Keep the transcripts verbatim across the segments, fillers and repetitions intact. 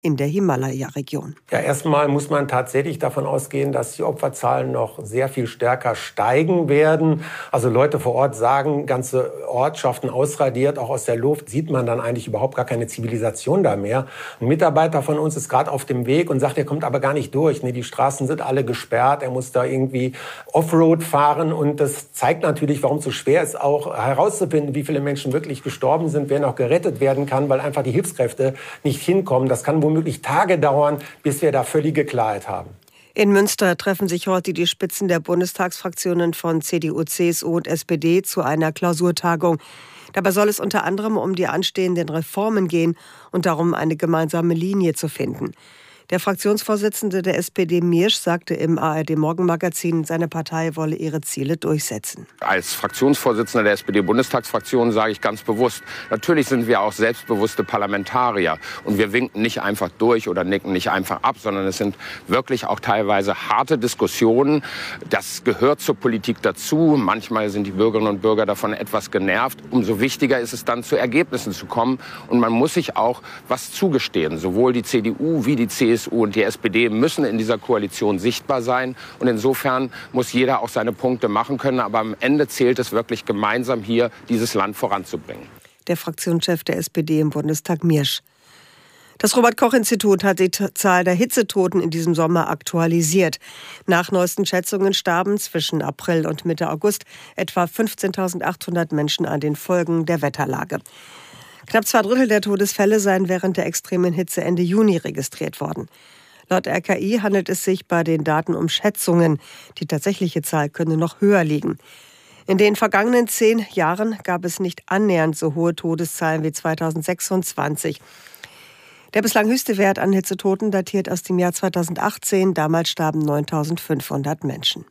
in der Himalaya-Region. Ja, erstmal muss man tatsächlich davon ausgehen, dass die Opferzahlen noch sehr viel stärker steigen werden. Also Leute vor Ort sagen, ganze Ortschaften ausradiert, auch aus der Luft, sieht man dann eigentlich überhaupt gar keine Zivilisation da mehr. Ein Mitarbeiter von uns ist gerade auf dem Weg und sagt, er kommt aber gar nicht durch. Nee, die Straßen sind alle gesperrt, er muss da irgendwie Offroad fahren und das zeigt natürlich, warum es so schwer ist, auch herauszufinden, wie viele Menschen wirklich gestorben sind, wer noch gerettet werden kann, weil einfach die Hilfskräfte nicht hinkommen. Das kann wohl womöglich Tage dauern, bis wir da völlige Klarheit haben. In Münster treffen sich heute die Spitzen der Bundestagsfraktionen von C D U, C S U und S P D zu einer Klausurtagung. Dabei soll es unter anderem um die anstehenden Reformen gehen und darum, eine gemeinsame Linie zu finden. Der Fraktionsvorsitzende der S P D, Miersch, sagte im A R D-Morgenmagazin, seine Partei wolle ihre Ziele durchsetzen. Als Fraktionsvorsitzender der S P D-Bundestagsfraktion sage ich ganz bewusst, natürlich sind wir auch selbstbewusste Parlamentarier. Und wir winken nicht einfach durch oder nicken nicht einfach ab, sondern es sind wirklich auch teilweise harte Diskussionen. Das gehört zur Politik dazu. Manchmal sind die Bürgerinnen und Bürger davon etwas genervt. Umso wichtiger ist es dann, zu Ergebnissen zu kommen. Und man muss sich auch was zugestehen. Sowohl die C D U wie die C S U und die S P D müssen in dieser Koalition sichtbar sein. Und insofern muss jeder auch seine Punkte machen können. Aber am Ende zählt es wirklich, gemeinsam hier dieses Land voranzubringen. Der Fraktionschef der S P D im Bundestag, Miersch. Das Robert-Koch-Institut hat die Zahl der Hitzetoten in diesem Sommer aktualisiert. Nach neuesten Schätzungen starben zwischen April und Mitte August etwa fünfzehntausendachthundert Menschen an den Folgen der Wetterlage. Knapp zwei Drittel der Todesfälle seien während der extremen Hitze Ende Juni registriert worden. Laut R K I handelt es sich bei den Daten um Schätzungen. Die tatsächliche Zahl könne noch höher liegen. In den vergangenen zehn Jahren gab es nicht annähernd so hohe Todeszahlen wie zweitausendsechsundzwanzig. Der bislang höchste Wert an Hitzetoten datiert aus dem Jahr zweitausendachtzehn. Damals starben neuntausendfünfhundert Menschen.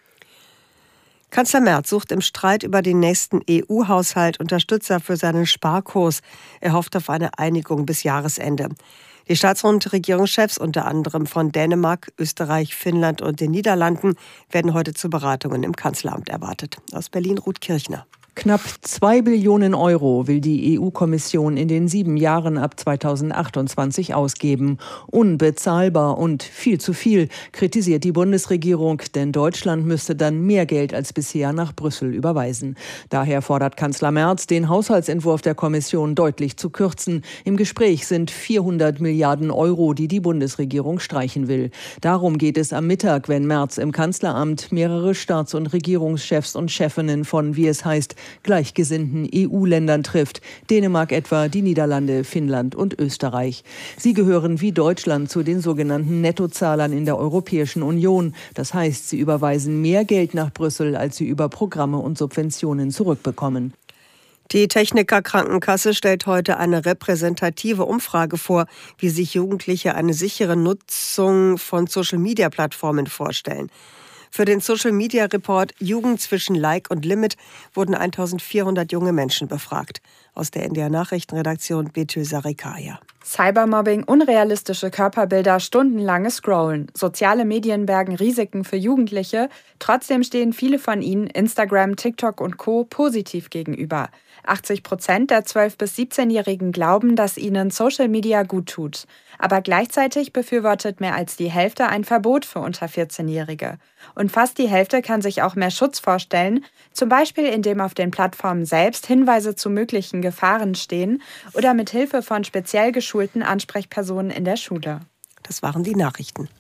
Kanzler Merz sucht im Streit über den nächsten E U-Haushalt Unterstützer für seinen Sparkurs. Er hofft auf eine Einigung bis Jahresende. Die Staats- und Regierungschefs, unter anderem von Dänemark, Österreich, Finnland und den Niederlanden, werden heute zu Beratungen im Kanzleramt erwartet. Aus Berlin, Ruth Kirchner. Knapp zwei Billionen Euro will die E U-Kommission in den sieben Jahren ab zweitausendachtundzwanzig ausgeben. Unbezahlbar und viel zu viel, kritisiert die Bundesregierung, denn Deutschland müsste dann mehr Geld als bisher nach Brüssel überweisen. Daher fordert Kanzler Merz, den Haushaltsentwurf der Kommission deutlich zu kürzen. Im Gespräch sind vierhundert Milliarden Euro, die die Bundesregierung streichen will. Darum geht es am Mittag, wenn Merz im Kanzleramt mehrere Staats- und Regierungschefs und Chefinnen von, wie es heißt, gleichgesinnten E U-Ländern trifft. Dänemark etwa, die Niederlande, Finnland und Österreich. Sie gehören wie Deutschland zu den sogenannten Nettozahlern in der Europäischen Union. Das heißt, sie überweisen mehr Geld nach Brüssel, als sie über Programme und Subventionen zurückbekommen. Die Techniker Krankenkasse stellt heute eine repräsentative Umfrage vor, wie sich Jugendliche eine sichere Nutzung von Social-Media-Plattformen vorstellen. Für den Social-Media-Report Jugend zwischen Like und Limit wurden eintausendvierhundert junge Menschen befragt. Aus der N D R-Nachrichtenredaktion Betül Sarikaya. Cybermobbing, unrealistische Körperbilder, stundenlanges Scrollen. Soziale Medien bergen Risiken für Jugendliche. Trotzdem stehen viele von ihnen Instagram, TikTok und Co. positiv gegenüber. achtzig Prozent der zwölf- bis siebzehnjährigen glauben, dass ihnen Social Media gut tut. Aber gleichzeitig befürwortet mehr als die Hälfte ein Verbot für unter vierzehnjährige. Und fast die Hälfte kann sich auch mehr Schutz vorstellen, zum Beispiel indem auf den Plattformen selbst Hinweise zu möglichen Gefahren stehen oder mit Hilfe von speziell geschulten Ansprechpersonen in der Schule. Das waren die Nachrichten.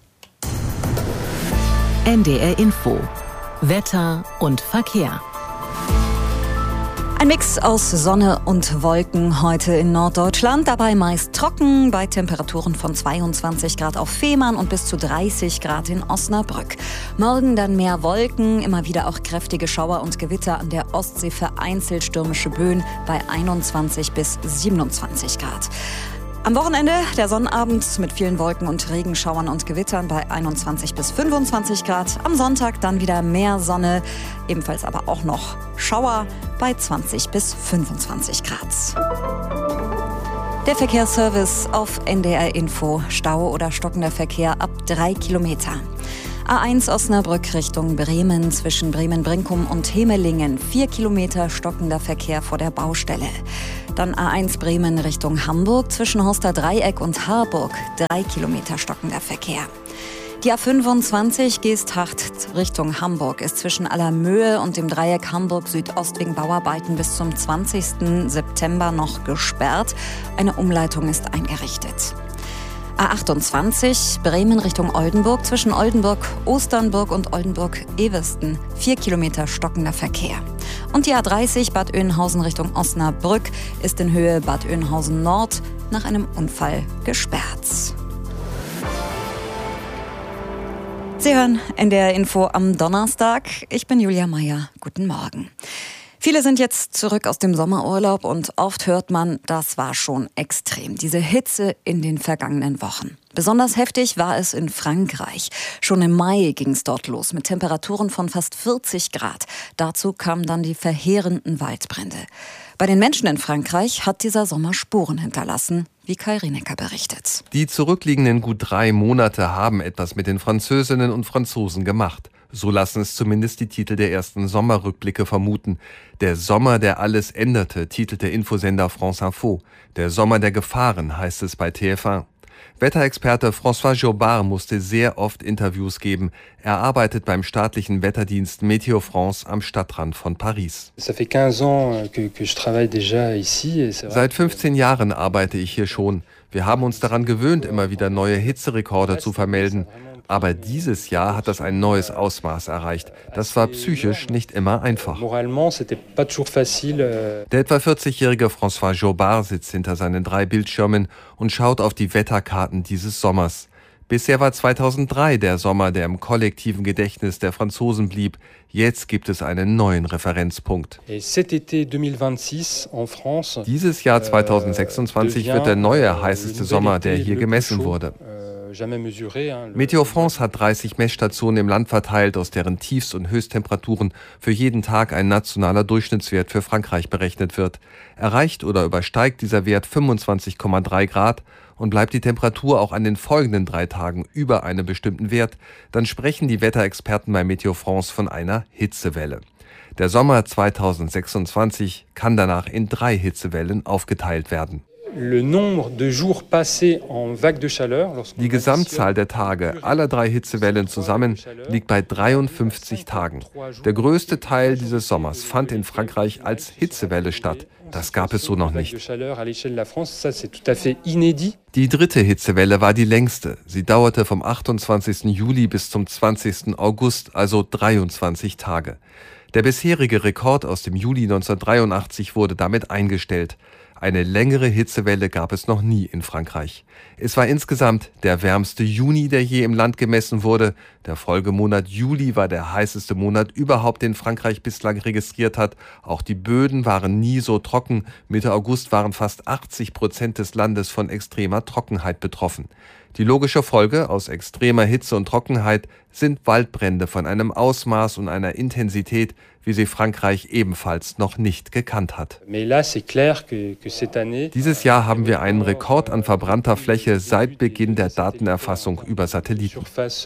N D R Info. Wetter und Verkehr. Ein Mix aus Sonne und Wolken heute in Norddeutschland, dabei meist trocken, bei Temperaturen von zweiundzwanzig Grad auf Fehmarn und bis zu dreißig Grad in Osnabrück. Morgen dann mehr Wolken, immer wieder auch kräftige Schauer und Gewitter an der Ostsee, vereinzelt stürmische Böen bei einundzwanzig bis siebenundzwanzig Grad. Am Wochenende der Sonnabend mit vielen Wolken und Regenschauern und Gewittern bei einundzwanzig bis fünfundzwanzig Grad. Am Sonntag dann wieder mehr Sonne, ebenfalls aber auch noch Schauer bei zwanzig bis fünfundzwanzig Grad. Der Verkehrsservice auf N D R Info. Stau oder stockender Verkehr ab drei Kilometer. A eins Osnabrück Richtung Bremen zwischen Bremen-Brinkum und Hemelingen. Vier Kilometer stockender Verkehr vor der Baustelle. Dann A eins Bremen Richtung Hamburg zwischen Horster Dreieck und Harburg. Drei Kilometer stockender Verkehr. Die A fünfundzwanzig Geesthacht Richtung Hamburg ist zwischen Allermöhe und dem Dreieck Hamburg Südost wegen Bauarbeiten bis zum zwanzigsten September noch gesperrt. Eine Umleitung ist eingerichtet. A achtundzwanzig Bremen Richtung Oldenburg zwischen Oldenburg, Osternburg und Oldenburg-Eversten. Vier Kilometer stockender Verkehr. Und die A dreißig Bad Oeynhausen Richtung Osnabrück ist in Höhe Bad Oeynhausen Nord nach einem Unfall gesperrt. Sie hören N D R Info am Donnerstag. Ich bin Julia Meyer. Guten Morgen. Viele sind jetzt zurück aus dem Sommerurlaub und oft hört man, das war schon extrem, diese Hitze in den vergangenen Wochen. Besonders heftig war es in Frankreich. Schon im Mai ging es dort los mit Temperaturen von fast vierzig Grad. Dazu kamen dann die verheerenden Waldbrände. Bei den Menschen in Frankreich hat dieser Sommer Spuren hinterlassen, wie Kai Rinecker berichtet. Die zurückliegenden gut drei Monate haben etwas mit den Französinnen und Franzosen gemacht. So lassen es zumindest die Titel der ersten Sommerrückblicke vermuten. Der Sommer, der alles änderte, titelt der Infosender France Info. Der Sommer der Gefahren, heißt es bei T F eins. Wetterexperte François Jobard musste sehr oft Interviews geben. Er arbeitet beim staatlichen Wetterdienst Météo France am Stadtrand von Paris. Seit fünfzehn Jahren arbeite ich hier schon. Wir haben uns daran gewöhnt, immer wieder neue Hitzerekorde zu vermelden. Aber dieses Jahr hat das ein neues Ausmaß erreicht. Das war psychisch nicht immer einfach. Der etwa vierzigjährige François Jobard sitzt hinter seinen drei Bildschirmen und schaut auf die Wetterkarten dieses Sommers. Bisher war zweitausenddrei der Sommer, der im kollektiven Gedächtnis der Franzosen blieb. Jetzt gibt es einen neuen Referenzpunkt. Dieses Jahr zweitausendsechsundzwanzig wird der neue heißeste Sommer, der hier gemessen wurde. Météo France hat dreißig Messstationen im Land verteilt, aus deren Tiefst- und Höchsttemperaturen für jeden Tag ein nationaler Durchschnittswert für Frankreich berechnet wird. Erreicht oder übersteigt dieser Wert fünfundzwanzig Komma drei Grad und bleibt die Temperatur auch an den folgenden drei Tagen über einem bestimmten Wert, dann sprechen die Wetterexperten bei Météo France von einer Hitzewelle. Der Sommer zweitausendsechsundzwanzig kann danach in drei Hitzewellen aufgeteilt werden. Die Gesamtzahl der Tage aller drei Hitzewellen zusammen liegt bei dreiundfünfzig Tagen. Der größte Teil dieses Sommers fand in Frankreich als Hitzewelle statt. Das gab es so noch nicht. Die dritte Hitzewelle war die längste. Sie dauerte vom achtundzwanzigsten Juli bis zum zwanzigsten August, also dreiundzwanzig Tage. Der bisherige Rekord aus dem Juli neunzehnhundertdreiundachtzig wurde damit eingestellt. Eine längere Hitzewelle gab es noch nie in Frankreich. Es war insgesamt der wärmste Juni, der je im Land gemessen wurde. Der Folgemonat Juli war der heißeste Monat überhaupt, den Frankreich bislang registriert hat. Auch die Böden waren nie so trocken. Mitte August waren fast achtzig Prozent des Landes von extremer Trockenheit betroffen. Die logische Folge aus extremer Hitze und Trockenheit sind Waldbrände von einem Ausmaß und einer Intensität, wie sie Frankreich ebenfalls noch nicht gekannt hat. Dieses Jahr haben wir einen Rekord an verbrannter Fläche seit Beginn der Datenerfassung über Satelliten.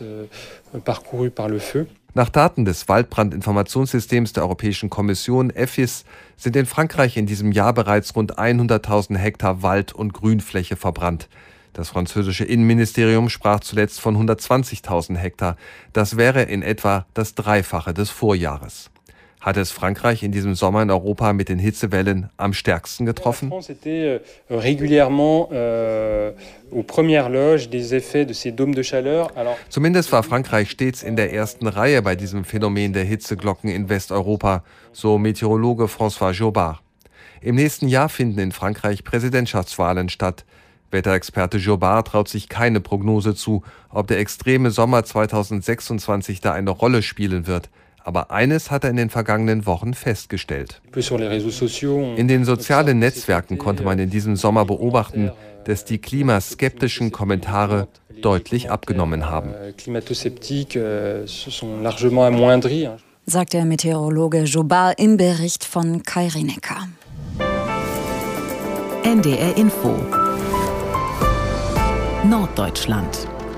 Nach Daten des Waldbrandinformationssystems der Europäischen Kommission E F I S sind in Frankreich in diesem Jahr bereits rund hunderttausend Hektar Wald- und Grünfläche verbrannt. Das französische Innenministerium sprach zuletzt von hundertzwanzigtausend Hektar. Das wäre in etwa das Dreifache des Vorjahres. Hat es Frankreich in diesem Sommer in Europa mit den Hitzewellen am stärksten getroffen? Zumindest war Frankreich stets in der ersten Reihe bei diesem Phänomen der Hitzeglocken in Westeuropa, so Meteorologe François Jobard. Im nächsten Jahr finden in Frankreich Präsidentschaftswahlen statt. Wetterexperte Jobard traut sich keine Prognose zu, ob der extreme Sommer zweitausendsechsundzwanzig da eine Rolle spielen wird. Aber eines hat er in den vergangenen Wochen festgestellt. In den sozialen Netzwerken konnte man in diesem Sommer beobachten, dass die klimaskeptischen Kommentare deutlich abgenommen haben. Sagt der Meteorologe Jobard im Bericht von Kai Rinecker. N D R Info Norddeutschland.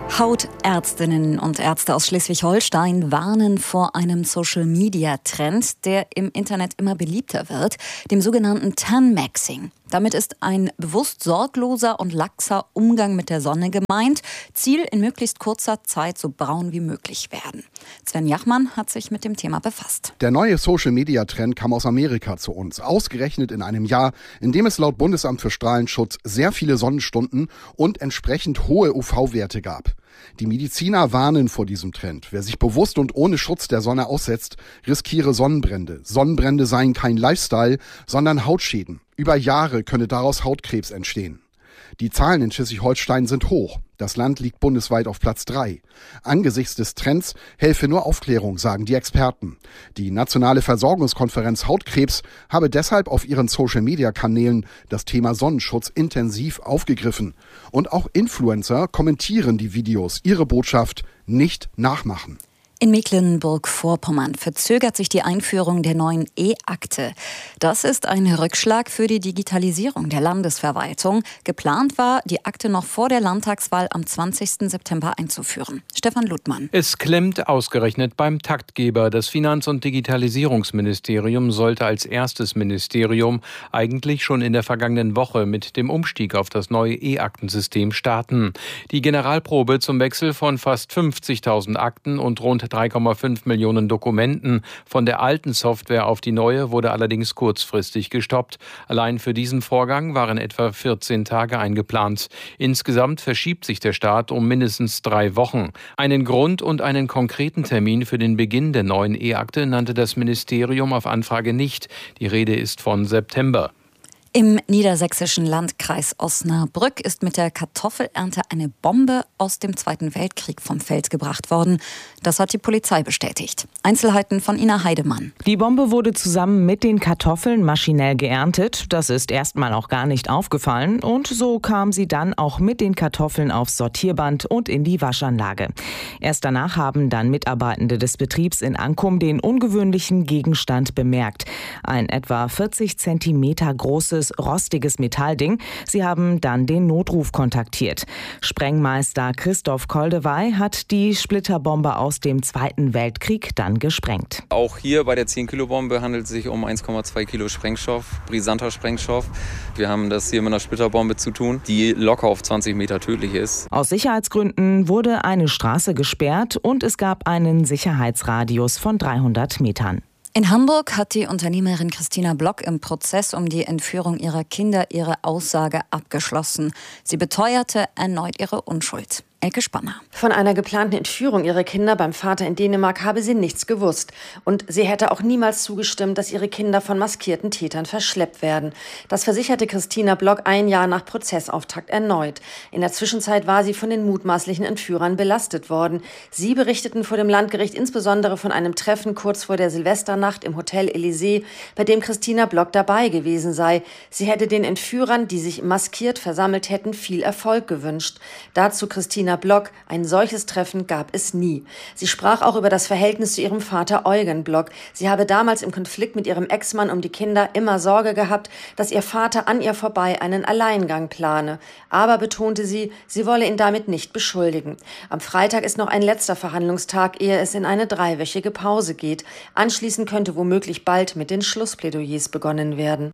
Hautärztinnen und Ärzte aus Schleswig-Holstein warnen vor einem Social-Media-Trend, der im Internet immer beliebter wird, dem sogenannten Tan-Maxing. Damit ist ein bewusst sorgloser und laxer Umgang mit der Sonne gemeint. Ziel, in möglichst kurzer Zeit so braun wie möglich werden. Sven Jachmann hat sich mit dem Thema befasst. Der neue Social-Media-Trend kam aus Amerika zu uns. Ausgerechnet in einem Jahr, in dem es laut Bundesamt für Strahlenschutz sehr viele Sonnenstunden und entsprechend hohe U V-Werte gab. Die Mediziner warnen vor diesem Trend. Wer sich bewusst und ohne Schutz der Sonne aussetzt, riskiere Sonnenbrände. Sonnenbrände seien kein Lifestyle, sondern Hautschäden. Über Jahre könne daraus Hautkrebs entstehen. Die Zahlen in Schleswig-Holstein sind hoch. Das Land liegt bundesweit auf Platz drei. Angesichts des Trends helfe nur Aufklärung, sagen die Experten. Die Nationale Versorgungskonferenz Hautkrebs habe deshalb auf ihren Social-Media-Kanälen das Thema Sonnenschutz intensiv aufgegriffen. Und auch Influencer kommentieren die Videos, ihre Botschaft nicht nachmachen. In Mecklenburg-Vorpommern verzögert sich die Einführung der neuen E-Akte. Das ist ein Rückschlag für die Digitalisierung der Landesverwaltung. Geplant war, die Akte noch vor der Landtagswahl am zwanzigsten September einzuführen. Stefan Ludmann. Es klemmt ausgerechnet beim Taktgeber. Das Finanz- und Digitalisierungsministerium sollte als erstes Ministerium eigentlich schon in der vergangenen Woche mit dem Umstieg auf das neue E-Aktensystem starten. Die Generalprobe zum Wechsel von fast fünfzigtausend Akten und rund drei Komma fünf Millionen Dokumenten von der alten Software auf die neue wurde allerdings kurzfristig gestoppt. Allein für diesen Vorgang waren etwa vierzehn Tage eingeplant. Insgesamt verschiebt sich der Start um mindestens drei Wochen. Einen Grund und einen konkreten Termin für den Beginn der neuen E-Akte nannte das Ministerium auf Anfrage nicht. Die Rede ist von September. Im niedersächsischen Landkreis Osnabrück ist mit der Kartoffelernte eine Bombe aus dem Zweiten Weltkrieg vom Feld gebracht worden. Das hat die Polizei bestätigt. Einzelheiten von Ina Heidemann. Die Bombe wurde zusammen mit den Kartoffeln maschinell geerntet. Das ist erstmal auch gar nicht aufgefallen. Und so kam sie dann auch mit den Kartoffeln aufs Sortierband und in die Waschanlage. Erst danach haben dann Mitarbeitende des Betriebs in Ankum den ungewöhnlichen Gegenstand bemerkt. Ein etwa vierzig Zentimeter großes rostiges Metallding. Sie haben dann den Notruf kontaktiert. Sprengmeister Christoph Koldewey hat die Splitterbombe aus dem Zweiten Weltkrieg dann gesprengt. Auch hier bei der zehn Kilo Bombe handelt es sich um eins Komma zwei Kilo Sprengstoff, brisanter Sprengstoff. Wir haben das hier mit einer Splitterbombe zu tun, die locker auf zwanzig Meter tödlich ist. Aus Sicherheitsgründen wurde eine Straße gesperrt und es gab einen Sicherheitsradius von dreihundert Metern. In Hamburg hat die Unternehmerin Christina Block im Prozess um die Entführung ihrer Kinder ihre Aussage abgeschlossen. Sie beteuerte erneut ihre Unschuld. Elke Spanner. Von einer geplanten Entführung ihrer Kinder beim Vater in Dänemark habe sie nichts gewusst. Und sie hätte auch niemals zugestimmt, dass ihre Kinder von maskierten Tätern verschleppt werden. Das versicherte Christina Block ein Jahr nach Prozessauftakt erneut. In der Zwischenzeit war sie von den mutmaßlichen Entführern belastet worden. Sie berichteten vor dem Landgericht insbesondere von einem Treffen kurz vor der Silvesternacht im Hotel Elysée, bei dem Christina Block dabei gewesen sei. Sie hätte den Entführern, die sich maskiert versammelt hätten, viel Erfolg gewünscht. Dazu Christina Block: Ein solches Treffen gab es nie. Sie sprach auch über das Verhältnis zu ihrem Vater Eugen Block. Sie habe damals im Konflikt mit ihrem Ex-Mann um die Kinder immer Sorge gehabt, dass ihr Vater an ihr vorbei einen Alleingang plane. Aber, betonte sie, sie wolle ihn damit nicht beschuldigen. Am Freitag ist noch ein letzter Verhandlungstag, ehe es in eine dreiwöchige Pause geht. Anschließend könnte womöglich bald mit den Schlussplädoyers begonnen werden.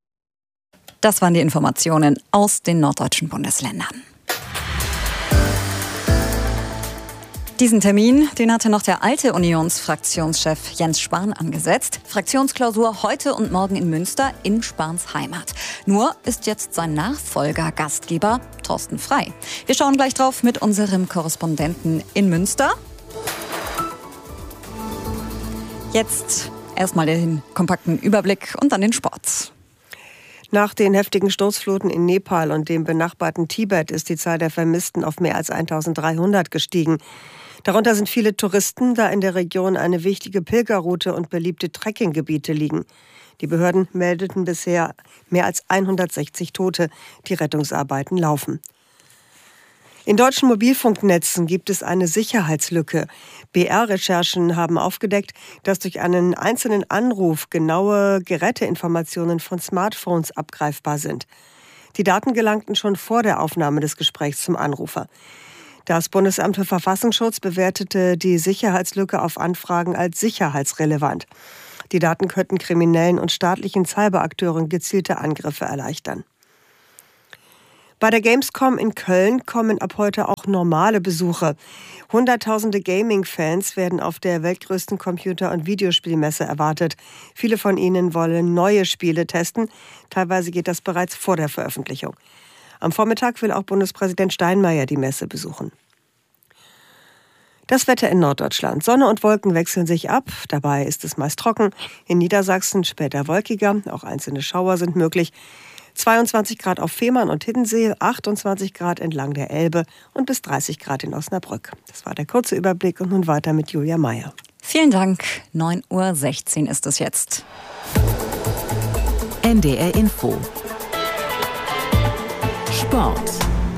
Das waren die Informationen aus den norddeutschen Bundesländern. Diesen Termin, den hatte noch der alte Unionsfraktionschef Jens Spahn angesetzt. Fraktionsklausur heute und morgen in Münster, in Spahns Heimat. Nur ist jetzt sein Nachfolger Gastgeber Thorsten Frey. Wir schauen gleich drauf mit unserem Korrespondenten in Münster. Jetzt erstmal den kompakten Überblick und dann den Sport. Nach den heftigen Sturzfluten in Nepal und dem benachbarten Tibet ist die Zahl der Vermissten auf mehr als eintausenddreihundert gestiegen. Darunter sind viele Touristen, da in der Region eine wichtige Pilgerroute und beliebte Trekkinggebiete liegen. Die Behörden meldeten bisher mehr als hundertsechzig Tote. Die Rettungsarbeiten laufen. In deutschen Mobilfunknetzen gibt es eine Sicherheitslücke. B R-Recherchen haben aufgedeckt, dass durch einen einzelnen Anruf genaue Geräteinformationen von Smartphones abgreifbar sind. Die Daten gelangten schon vor der Aufnahme des Gesprächs zum Anrufer. Das Bundesamt für Verfassungsschutz bewertete die Sicherheitslücke auf Anfragen als sicherheitsrelevant. Die Daten könnten kriminellen und staatlichen Cyberakteuren gezielte Angriffe erleichtern. Bei der Gamescom in Köln kommen ab heute auch normale Besucher. Hunderttausende Gaming-Fans werden auf der weltgrößten Computer- und Videospielmesse erwartet. Viele von ihnen wollen neue Spiele testen. Teilweise geht das bereits vor der Veröffentlichung. Am Vormittag will auch Bundespräsident Steinmeier die Messe besuchen. Das Wetter in Norddeutschland. Sonne und Wolken wechseln sich ab. Dabei ist es meist trocken. In Niedersachsen später wolkiger. Auch einzelne Schauer sind möglich. zweiundzwanzig Grad auf Fehmarn und Hiddensee, achtundzwanzig Grad entlang der Elbe und bis dreißig Grad in Osnabrück. Das war der kurze Überblick und nun weiter mit Julia Meyer. Vielen Dank. neun Uhr sechzehn ist es jetzt. N D R Info. Sport.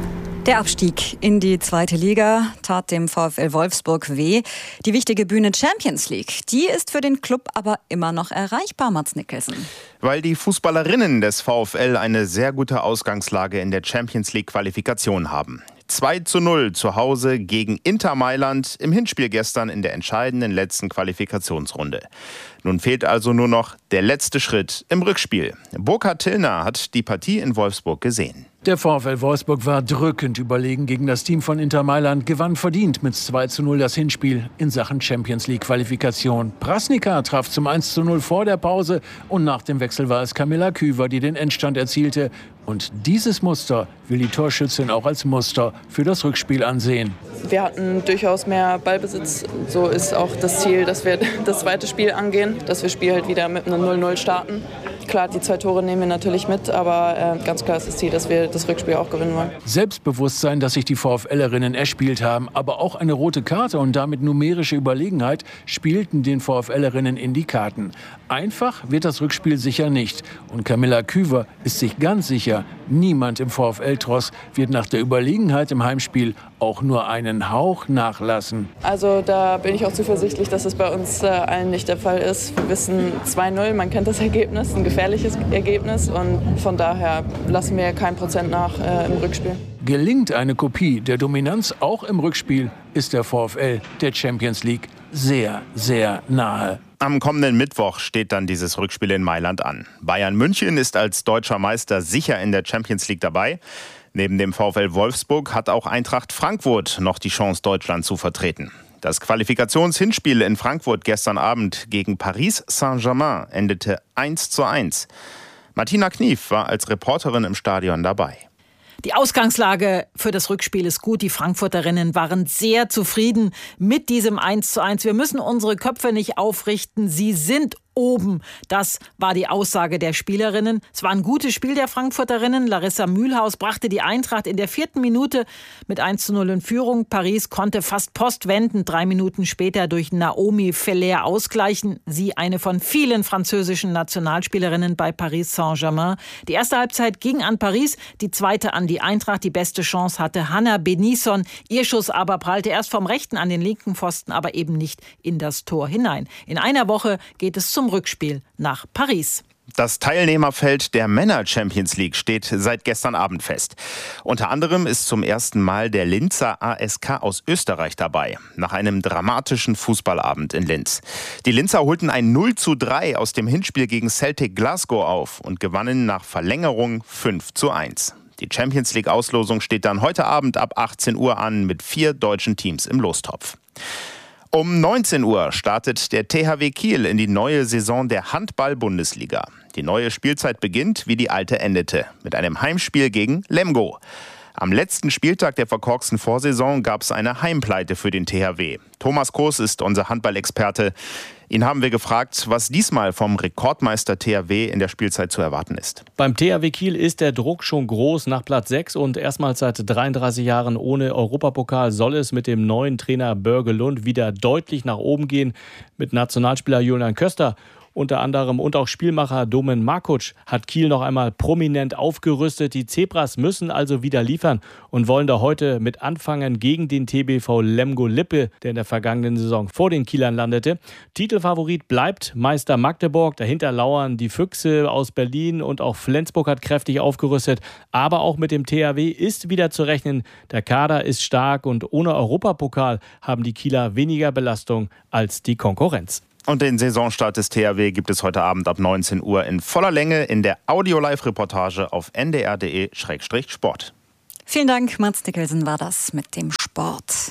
Der Abstieg in die zweite Liga tat dem VfL Wolfsburg weh. Die wichtige Bühne Champions League, die ist für den Club aber immer noch erreichbar, Mats Nicholson. Weil die Fußballerinnen des VfL eine sehr gute Ausgangslage in der Champions League Qualifikation haben. zwei zu null zu Hause gegen Inter Mailand im Hinspiel gestern in der entscheidenden letzten Qualifikationsrunde. Nun fehlt also nur noch der letzte Schritt im Rückspiel. Burkhard Tillner hat die Partie in Wolfsburg gesehen. Der VfL Wolfsburg war drückend überlegen gegen das Team von Inter Mailand, gewann verdient mit zwei zu null das Hinspiel in Sachen Champions League Qualifikation. Prasnica traf zum eins zu null vor der Pause und nach dem Wechsel war es Kamila Küver, die den Endstand erzielte. Und dieses Muster will die Torschützin auch als Muster für das Rückspiel ansehen. Wir hatten durchaus mehr Ballbesitz. So ist auch das Ziel, dass wir das zweite Spiel angehen, dass wir das Spiel halt wieder mit einem null null starten. Klar, die zwei Tore nehmen wir natürlich mit, aber äh, ganz klar ist das Ziel, dass wir das Rückspiel auch gewinnen wollen. Selbstbewusstsein, das sich die VfLerinnen erspielt haben, aber auch eine rote Karte und damit numerische Überlegenheit spielten den VfLerinnen in die Karten. Einfach wird das Rückspiel sicher nicht. Und Kamila Küver ist sich ganz sicher, niemand im VfL-Tross wird nach der Überlegenheit im Heimspiel auch nur einen Hauch nachlassen. Also da bin ich auch zuversichtlich, dass es bei uns äh, allen nicht der Fall ist. Wir wissen zwei null, man kennt das Ergebnis, ein gefährliches Ergebnis und von daher lassen wir kein Prozent nach äh, im Rückspiel. Gelingt eine Kopie der Dominanz auch im Rückspiel, ist der VfL der Champions League sehr, sehr nahe. Am kommenden Mittwoch steht dann dieses Rückspiel in Mailand an. Bayern München ist als deutscher Meister sicher in der Champions League dabei. Neben dem VfL Wolfsburg hat auch Eintracht Frankfurt noch die Chance, Deutschland zu vertreten. Das Qualifikationshinspiel in Frankfurt gestern Abend gegen Paris Saint-Germain endete eins zu eins. Martina Knief war als Reporterin im Stadion dabei. Die Ausgangslage für das Rückspiel ist gut. Die Frankfurterinnen waren sehr zufrieden mit diesem eins zu eins. Wir müssen unsere Köpfe nicht aufrichten. Sie sind oben. Das war die Aussage der Spielerinnen. Es war ein gutes Spiel der Frankfurterinnen. Larissa Mühlhaus brachte die Eintracht in der vierten Minute mit eins zu null in Führung. Paris konnte fast postwendend drei Minuten später durch Naomi Feller ausgleichen. Sie eine von vielen französischen Nationalspielerinnen bei Paris Saint-Germain. Die erste Halbzeit ging an Paris, die zweite an die Eintracht. Die beste Chance hatte Hannah Benison. Ihr Schuss aber prallte erst vom rechten an den linken Pfosten, aber eben nicht in das Tor hinein. In einer Woche geht es zum Rückspiel nach Paris. Das Teilnehmerfeld der Männer-Champions League steht seit gestern Abend fest. Unter anderem ist zum ersten Mal der Linzer A S K aus Österreich dabei, nach einem dramatischen Fußballabend in Linz. Die Linzer holten ein null zu drei aus dem Hinspiel gegen Celtic Glasgow auf und gewannen nach Verlängerung fünf zu eins. Die Champions League-Auslosung steht dann heute Abend ab achtzehn Uhr an mit vier deutschen Teams im Lostopf. Um neunzehn Uhr startet der T H W Kiel in die neue Saison der Handball-Bundesliga. Die neue Spielzeit beginnt, wie die alte endete, mit einem Heimspiel gegen Lemgo. Am letzten Spieltag der verkorksten Vorsaison gab es eine Heimpleite für den T H W. Thomas Koos ist unser Handballexperte. Ihn haben wir gefragt, was diesmal vom Rekordmeister T H W in der Spielzeit zu erwarten ist. Beim T H W Kiel ist der Druck schon groß nach Platz sechs und erstmals seit dreiunddreißig Jahren ohne Europapokal soll es mit dem neuen Trainer Börge Lund wieder deutlich nach oben gehen mit Nationalspieler Julian Köster unter anderem, und auch Spielmacher Domen Markuc hat Kiel noch einmal prominent aufgerüstet. Die Zebras müssen also wieder liefern und wollen da heute mit anfangen gegen den T B V Lemgo Lippe, der in der vergangenen Saison vor den Kielern landete. Titelfavorit bleibt Meister Magdeburg. Dahinter lauern die Füchse aus Berlin und auch Flensburg hat kräftig aufgerüstet. Aber auch mit dem T H W ist wieder zu rechnen. Der Kader ist stark und ohne Europapokal haben die Kieler weniger Belastung als die Konkurrenz. Und den Saisonstart des T H W gibt es heute Abend ab neunzehn Uhr in voller Länge in der Audio-Live-Reportage auf n d r punkt d e slash sport. Vielen Dank, Mats Nicholson war das mit dem Sport.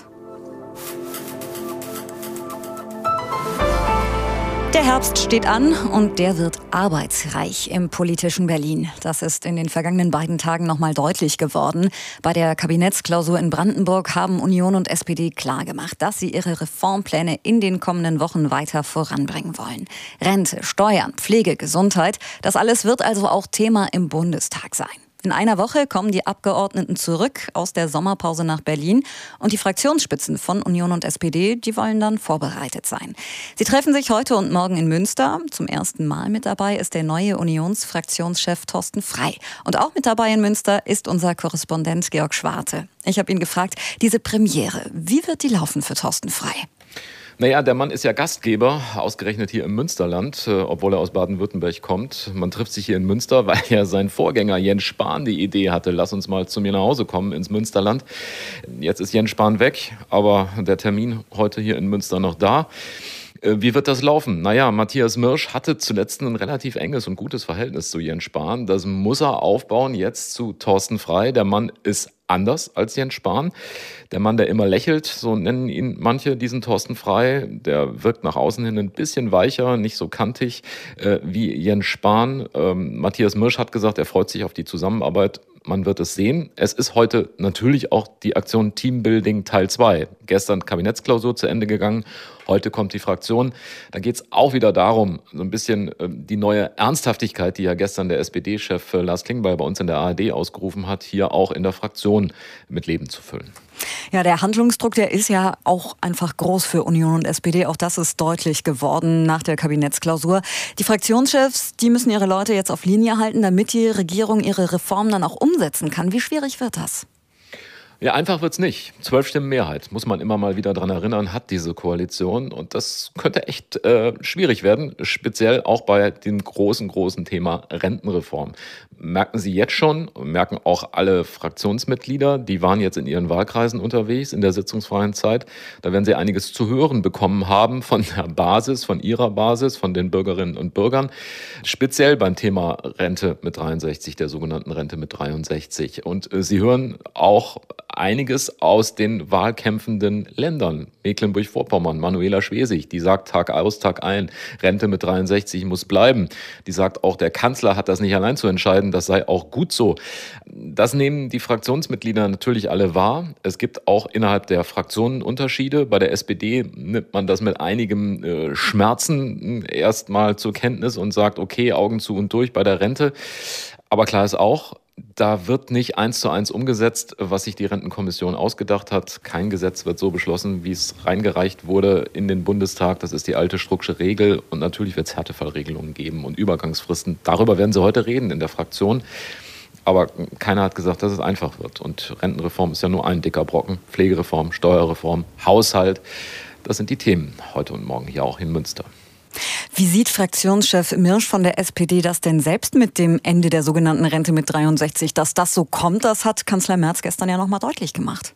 Der Herbst steht an und der wird arbeitsreich im politischen Berlin. Das ist in den vergangenen beiden Tagen noch mal deutlich geworden. Bei der Kabinettsklausur in Brandenburg haben Union und S P D klargemacht, dass sie ihre Reformpläne in den kommenden Wochen weiter voranbringen wollen. Rente, Steuern, Pflege, Gesundheit, das alles wird also auch Thema im Bundestag sein. In einer Woche kommen die Abgeordneten zurück aus der Sommerpause nach Berlin und die Fraktionsspitzen von Union und S P D, die wollen dann vorbereitet sein. Sie treffen sich heute und morgen in Münster. Zum ersten Mal mit dabei ist der neue Unionsfraktionschef Thorsten Frey. Und auch mit dabei in Münster ist unser Korrespondent Georg Schwarte. Ich habe ihn gefragt, diese Premiere, wie wird die laufen für Thorsten Frey? Naja, der Mann ist ja Gastgeber, ausgerechnet hier im Münsterland, äh, obwohl er aus Baden-Württemberg kommt. Man trifft sich hier in Münster, weil ja sein Vorgänger Jens Spahn die Idee hatte, lass uns mal zu mir nach Hause kommen ins Münsterland. Jetzt ist Jens Spahn weg, aber der Termin heute hier in Münster noch da. Wie wird das laufen? Naja, Matthias Mirsch hatte zuletzt ein relativ enges und gutes Verhältnis zu Jens Spahn. Das muss er aufbauen jetzt zu Thorsten Frey. Der Mann ist anders als Jens Spahn. Der Mann, der immer lächelt, so nennen ihn manche, diesen Thorsten Frey. Der wirkt nach außen hin ein bisschen weicher, nicht so kantig äh, wie Jens Spahn. Ähm, Matthias Mirsch hat gesagt, er freut sich auf die Zusammenarbeit. Man wird es sehen. Es ist heute natürlich auch die Aktion Teambuilding Teil zwei. Gestern Kabinettsklausur zu Ende gegangen. Heute kommt die Fraktion. Da geht es auch wieder darum, so ein bisschen äh, die neue Ernsthaftigkeit, die ja gestern der S P D-Chef äh, Lars Klingbeil bei uns in der A R D ausgerufen hat, hier auch in der Fraktion mit Leben zu füllen. Ja, der Handlungsdruck, der ist ja auch einfach groß für Union und S P D. Auch das ist deutlich geworden nach der Kabinettsklausur. Die Fraktionschefs, die müssen ihre Leute jetzt auf Linie halten, damit die Regierung ihre Reformen dann auch umsetzen kann. Wie schwierig wird das? Ja, einfach wird's nicht. Zwölf Stimmen Mehrheit, muss man immer mal wieder dran erinnern, hat diese Koalition. Und das könnte echt äh, schwierig werden, speziell auch bei dem großen, großen Thema Rentenreform. Merken Sie jetzt schon, merken auch alle Fraktionsmitglieder, die waren jetzt in ihren Wahlkreisen unterwegs in der sitzungsfreien Zeit. Da werden sie einiges zu hören bekommen haben von der Basis, von ihrer Basis, von den Bürgerinnen und Bürgern. Speziell beim Thema Rente mit dreiundsechzig, der sogenannten Rente mit dreiundsechzig. Und äh, Sie hören auch einiges aus den wahlkämpfenden Ländern. Mecklenburg-Vorpommern, Manuela Schwesig, die sagt Tag aus, Tag ein, Rente mit dreiundsechzig muss bleiben. Die sagt auch, der Kanzler hat das nicht allein zu entscheiden, das sei auch gut so. Das nehmen die Fraktionsmitglieder natürlich alle wahr. Es gibt auch innerhalb der Fraktionen Unterschiede. Bei der S P D nimmt man das mit einigem äh, Schmerzen erstmal zur Kenntnis und sagt, okay, Augen zu und durch bei der Rente. Aber klar ist auch, da wird nicht eins zu eins umgesetzt, was sich die Rentenkommission ausgedacht hat. Kein Gesetz wird so beschlossen, wie es reingereicht wurde in den Bundestag. Das ist die alte Strucksche Regel. Und natürlich wird es Härtefallregelungen geben und Übergangsfristen. Darüber werden sie heute reden in der Fraktion. Aber keiner hat gesagt, dass es einfach wird. Und Rentenreform ist ja nur ein dicker Brocken. Pflegereform, Steuerreform, Haushalt. Das sind die Themen heute und morgen hier auch in Münster. Wie sieht Fraktionschef Mirsch von der S P D das denn selbst mit dem Ende der sogenannten Rente mit dreiundsechzig? Dass das so kommt, das hat Kanzler Merz gestern ja noch mal deutlich gemacht.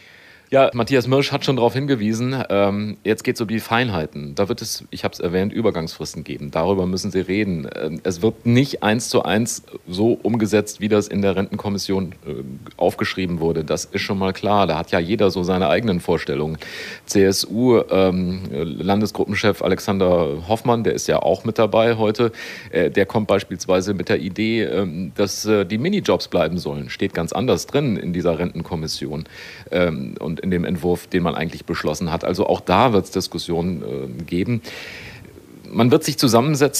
Ja, Matthias Mirsch hat schon darauf hingewiesen, ähm, jetzt geht es um die Feinheiten. Da wird es, ich habe es erwähnt, Übergangsfristen geben. Darüber müssen Sie reden. Ähm, es wird nicht eins zu eins so umgesetzt, wie das in der Rentenkommission äh, aufgeschrieben wurde. Das ist schon mal klar. Da hat ja jeder so seine eigenen Vorstellungen. C S U-Landesgruppenchef ähm, Alexander Hoffmann, der ist ja auch mit dabei heute, äh, der kommt beispielsweise mit der Idee, äh, dass äh, die Minijobs bleiben sollen. Steht ganz anders drin in dieser Rentenkommission. Ähm, und in dem Entwurf, den man eigentlich beschlossen hat. Also auch da wird es Diskussionen äh, geben. Man wird sich zusammensetzen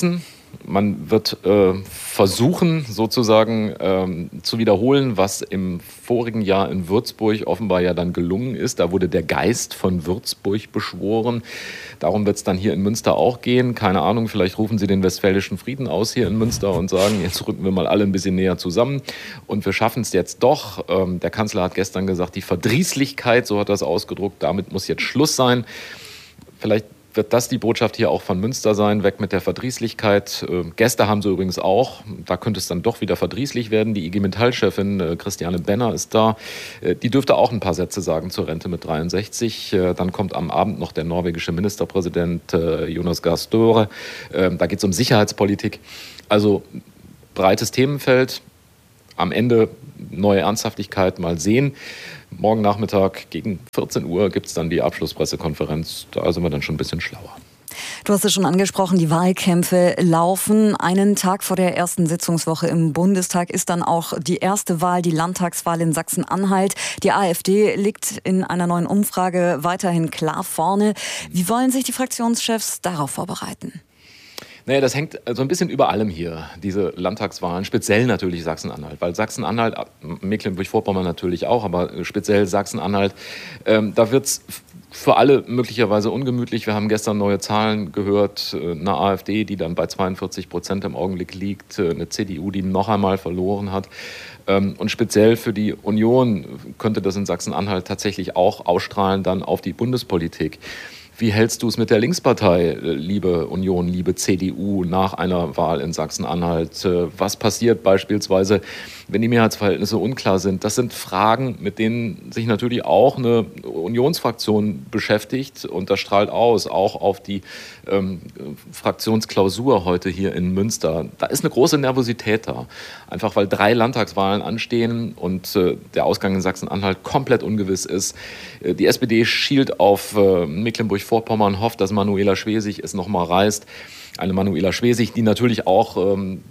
Man wird äh, versuchen, sozusagen ähm, zu wiederholen, was im vorigen Jahr in Würzburg offenbar ja dann gelungen ist. Da wurde der Geist von Würzburg beschworen. Darum wird es dann hier in Münster auch gehen. Keine Ahnung, vielleicht rufen Sie den Westfälischen Frieden aus hier in Münster und sagen, jetzt rücken wir mal alle ein bisschen näher zusammen und wir schaffen es jetzt doch. Ähm, der Kanzler hat gestern gesagt, die Verdrießlichkeit, so hat er es ausgedrückt, damit muss jetzt Schluss sein. Vielleicht wird das die Botschaft hier auch von Münster sein, weg mit der Verdrießlichkeit. Äh, Gäste haben sie übrigens auch, da könnte es dann doch wieder verdrießlich werden. Die I G Metall-Chefin äh, Christiane Benner ist da, äh, die dürfte auch ein paar Sätze sagen zur Rente mit dreiundsechzig. Äh, dann kommt am Abend noch der norwegische Ministerpräsident äh, Jonas Gahr Støre. Äh, da geht es um Sicherheitspolitik. Also breites Themenfeld, am Ende neue Ernsthaftigkeit, mal sehen. Morgen Nachmittag gegen vierzehn Uhr gibt es dann die Abschlusspressekonferenz. Da sind wir dann schon ein bisschen schlauer. Du hast es schon angesprochen, die Wahlkämpfe laufen. Einen Tag vor der ersten Sitzungswoche im Bundestag ist dann auch die erste Wahl, die Landtagswahl in Sachsen-Anhalt. Die AfD liegt in einer neuen Umfrage weiterhin klar vorne. Wie wollen sich die Fraktionschefs darauf vorbereiten? Naja, das hängt so ein bisschen über allem hier, diese Landtagswahlen, speziell natürlich Sachsen-Anhalt, weil Sachsen-Anhalt, Mecklenburg-Vorpommern natürlich auch, aber speziell Sachsen-Anhalt, ähm, da wird es für alle möglicherweise ungemütlich. Wir haben gestern neue Zahlen gehört, eine AfD, die dann bei zweiundvierzig Prozent im Augenblick liegt, eine C D U, die noch einmal verloren hat. Und speziell für die Union könnte das in Sachsen-Anhalt tatsächlich auch ausstrahlen dann auf die Bundespolitik. Wie hältst du es mit der Linkspartei, liebe Union, liebe C D U, nach einer Wahl in Sachsen-Anhalt? Was passiert beispielsweise, wenn die Mehrheitsverhältnisse unklar sind? Das sind Fragen, mit denen sich natürlich auch eine Unionsfraktion beschäftigt. Und das strahlt aus, auch auf die ähm, Fraktionsklausur heute hier in Münster. Da ist eine große Nervosität da. Einfach weil drei Landtagswahlen anstehen und äh, der Ausgang in Sachsen-Anhalt komplett ungewiss ist. Äh, die S P D schielt auf äh, Mecklenburg-Vorpommern, hofft, dass Manuela Schwesig es nochmal reißt. Eine Manuela Schwesig, die natürlich auch ähm,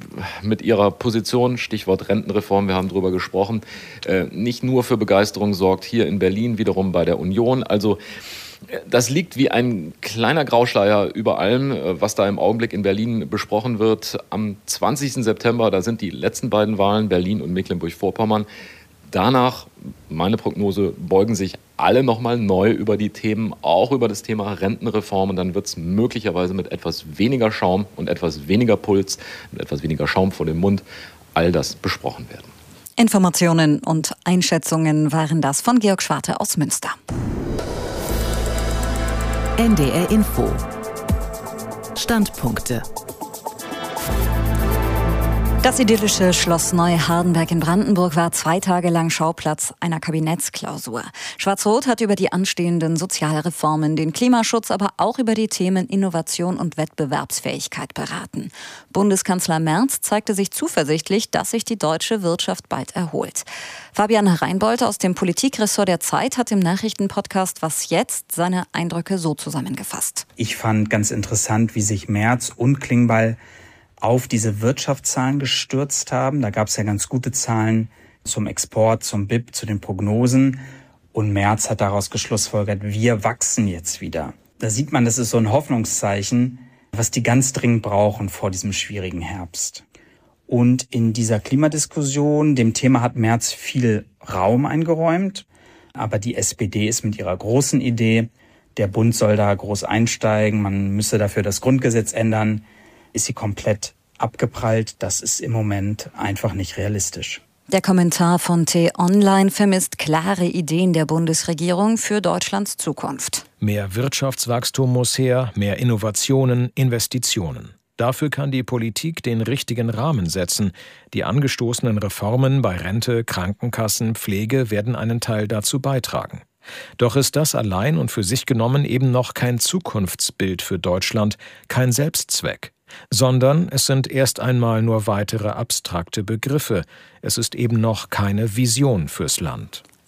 mit ihrer Position, Stichwort Rentenreform, wir haben darüber gesprochen, äh, nicht nur für Begeisterung sorgt, hier in Berlin wiederum bei der Union. Also das liegt wie ein kleiner Grauschleier über allem, was da im Augenblick in Berlin besprochen wird. Am zwanzigsten September, da sind die letzten beiden Wahlen, Berlin und Mecklenburg-Vorpommern. Danach, meine Prognose, beugen sich alle nochmal neu über die Themen, auch über das Thema Rentenreform. Und dann wird es möglicherweise mit etwas weniger Schaum und etwas weniger Puls, mit etwas weniger Schaum vor dem Mund, all das besprochen werden. Informationen und Einschätzungen waren das von Georg Schwarte aus Münster. N D R Info. Standpunkte. Das idyllische Schloss Neuhardenberg in Brandenburg war zwei Tage lang Schauplatz einer Kabinettsklausur. Schwarz-Rot hat über die anstehenden Sozialreformen, den Klimaschutz, aber auch über die Themen Innovation und Wettbewerbsfähigkeit beraten. Bundeskanzler Merz zeigte sich zuversichtlich, dass sich die deutsche Wirtschaft bald erholt. Fabian Reinbold aus dem Politikressort der Zeit hat im Nachrichtenpodcast Was jetzt seine Eindrücke so zusammengefasst. Ich fand ganz interessant, wie sich Merz und Klingbeil auf diese Wirtschaftszahlen gestürzt haben. Da gab es ja ganz gute Zahlen zum Export, zum B I P, zu den Prognosen. Und Merz hat daraus geschlussfolgert, wir wachsen jetzt wieder. Da sieht man, das ist so ein Hoffnungszeichen, was die ganz dringend brauchen vor diesem schwierigen Herbst. Und in dieser Klimadiskussion, dem Thema hat Merz viel Raum eingeräumt. Aber die S P D ist mit ihrer großen Idee, der Bund soll da groß einsteigen, man müsse dafür das Grundgesetz ändern, ist sie komplett abgeprallt. Das ist im Moment einfach nicht realistisch. Der Kommentar von T-Online vermisst klare Ideen der Bundesregierung für Deutschlands Zukunft. Mehr Wirtschaftswachstum muss her, mehr Innovationen, Investitionen. Dafür kann die Politik den richtigen Rahmen setzen. Die angestoßenen Reformen bei Rente, Krankenkassen, Pflege werden einen Teil dazu beitragen. Doch ist das allein und für sich genommen eben noch kein Zukunftsbild für Deutschland, kein Selbstzweck. Sondern es sind erst einmal nur weitere abstrakte Begriffe. Es ist eben noch keine Vision fürs Land.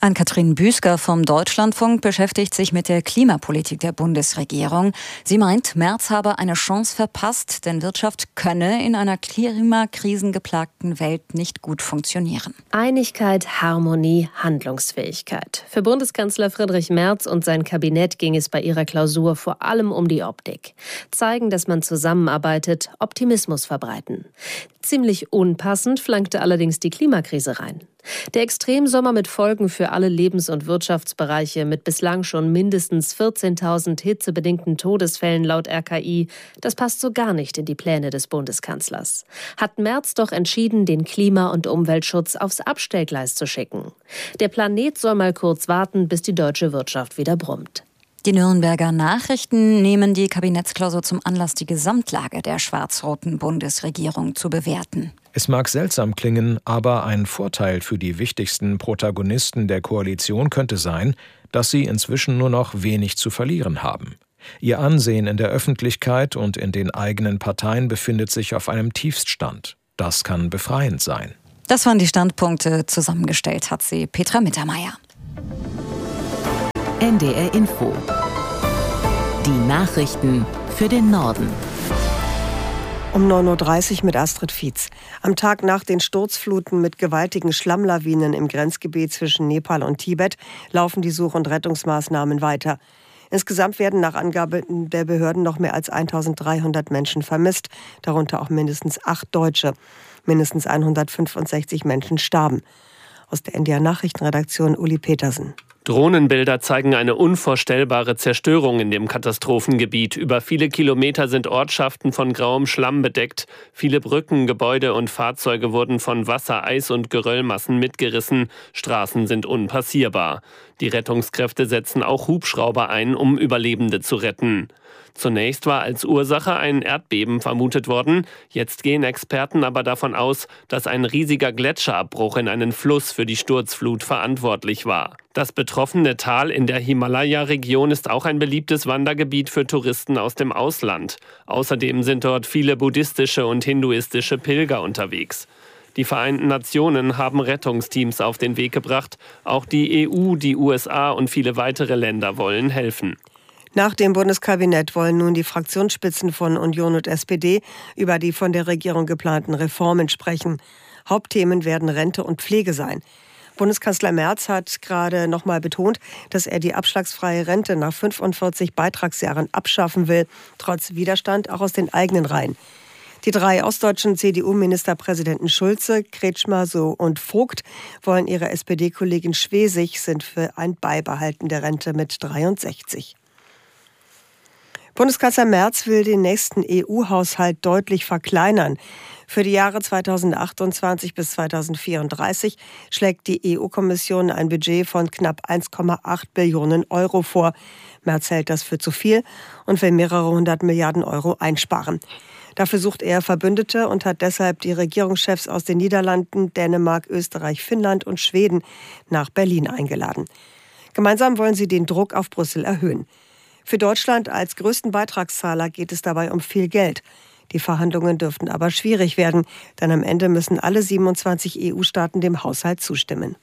Ann-Kathrin Büsker vom Deutschlandfunk beschäftigt sich mit der Klimapolitik der Bundesregierung. Sie meint, Merz habe eine Chance verpasst, denn Wirtschaft könne in einer klimakrisengeplagten Welt nicht gut funktionieren. Einigkeit, Harmonie, Handlungsfähigkeit. Für Bundeskanzler Friedrich Merz und sein Kabinett ging es bei ihrer Klausur vor allem um die Optik. Zeigen, dass man zusammenarbeitet, Optimismus verbreiten. Ziemlich unpassend flankte allerdings die Klimakrise rein. Der Extremsommer mit Folgen für alle Lebens- und Wirtschaftsbereiche mit bislang schon mindestens vierzehntausend hitzebedingten Todesfällen laut R K I, das passt so gar nicht in die Pläne des Bundeskanzlers. Hat Merz doch entschieden, den Klima- und Umweltschutz aufs Abstellgleis zu schicken. Der Planet soll mal kurz warten, bis die deutsche Wirtschaft wieder brummt. Die Nürnberger Nachrichten nehmen die Kabinettsklausur zum Anlass, die Gesamtlage der schwarz-roten Bundesregierung zu bewerten. Es mag seltsam klingen, aber ein Vorteil für die wichtigsten Protagonisten der Koalition könnte sein, dass sie inzwischen nur noch wenig zu verlieren haben. Ihr Ansehen in der Öffentlichkeit und in den eigenen Parteien befindet sich auf einem Tiefststand. Das kann befreiend sein. Das waren die Standpunkte. Zusammengestellt hat sie Petra Mittermeier. N D R Info. Die Nachrichten für den Norden. Um neun Uhr dreißig mit Astrid Fietz. Am Tag nach den Sturzfluten mit gewaltigen Schlammlawinen im Grenzgebiet zwischen Nepal und Tibet laufen die Such- und Rettungsmaßnahmen weiter. Insgesamt werden nach Angaben der Behörden noch mehr als eintausenddreihundert Menschen vermisst, darunter auch mindestens acht Deutsche. Mindestens hundertfünfundsechzig Menschen starben. Aus der N D R-Nachrichtenredaktion Uli Petersen. Drohnenbilder zeigen eine unvorstellbare Zerstörung in dem Katastrophengebiet. Über viele Kilometer sind Ortschaften von grauem Schlamm bedeckt. Viele Brücken, Gebäude und Fahrzeuge wurden von Wasser, Eis und Geröllmassen mitgerissen. Straßen sind unpassierbar. Die Rettungskräfte setzen auch Hubschrauber ein, um Überlebende zu retten. Zunächst war als Ursache ein Erdbeben vermutet worden. Jetzt gehen Experten aber davon aus, dass ein riesiger Gletscherabbruch in einen Fluss für die Sturzflut verantwortlich war. Das betroffene Tal in der Himalaya-Region ist auch ein beliebtes Wandergebiet für Touristen aus dem Ausland. Außerdem sind dort viele buddhistische und hinduistische Pilger unterwegs. Die Vereinten Nationen haben Rettungsteams auf den Weg gebracht. Auch die E U, die U S A und viele weitere Länder wollen helfen. Nach dem Bundeskabinett wollen nun die Fraktionsspitzen von Union und S P D über die von der Regierung geplanten Reformen sprechen. Hauptthemen werden Rente und Pflege sein. Bundeskanzler Merz hat gerade noch mal betont, dass er die abschlagsfreie Rente nach fünfundvierzig Beitragsjahren abschaffen will, trotz Widerstand auch aus den eigenen Reihen. Die drei ostdeutschen C D U-Ministerpräsidenten Schulze, Kretschmer und Vogt wollen ihre S P D-Kollegin Schwesig sind für ein Beibehalten der Rente mit dreiundsechzig. Bundeskanzler Merz will den nächsten E U-Haushalt deutlich verkleinern. Für die Jahre zweitausendachtundzwanzig bis zweitausendvierunddreißig schlägt die E U-Kommission ein Budget von knapp eins Komma acht Billionen Euro vor. Merz hält das für zu viel und will mehrere hundert Milliarden Euro einsparen. Dafür sucht er Verbündete und hat deshalb die Regierungschefs aus den Niederlanden, Dänemark, Österreich, Finnland und Schweden nach Berlin eingeladen. Gemeinsam wollen sie den Druck auf Brüssel erhöhen. Für Deutschland als größten Beitragszahler geht es dabei um viel Geld. Die Verhandlungen dürften aber schwierig werden, denn am Ende müssen alle siebenundzwanzig E U-Staaten dem Haushalt zustimmen.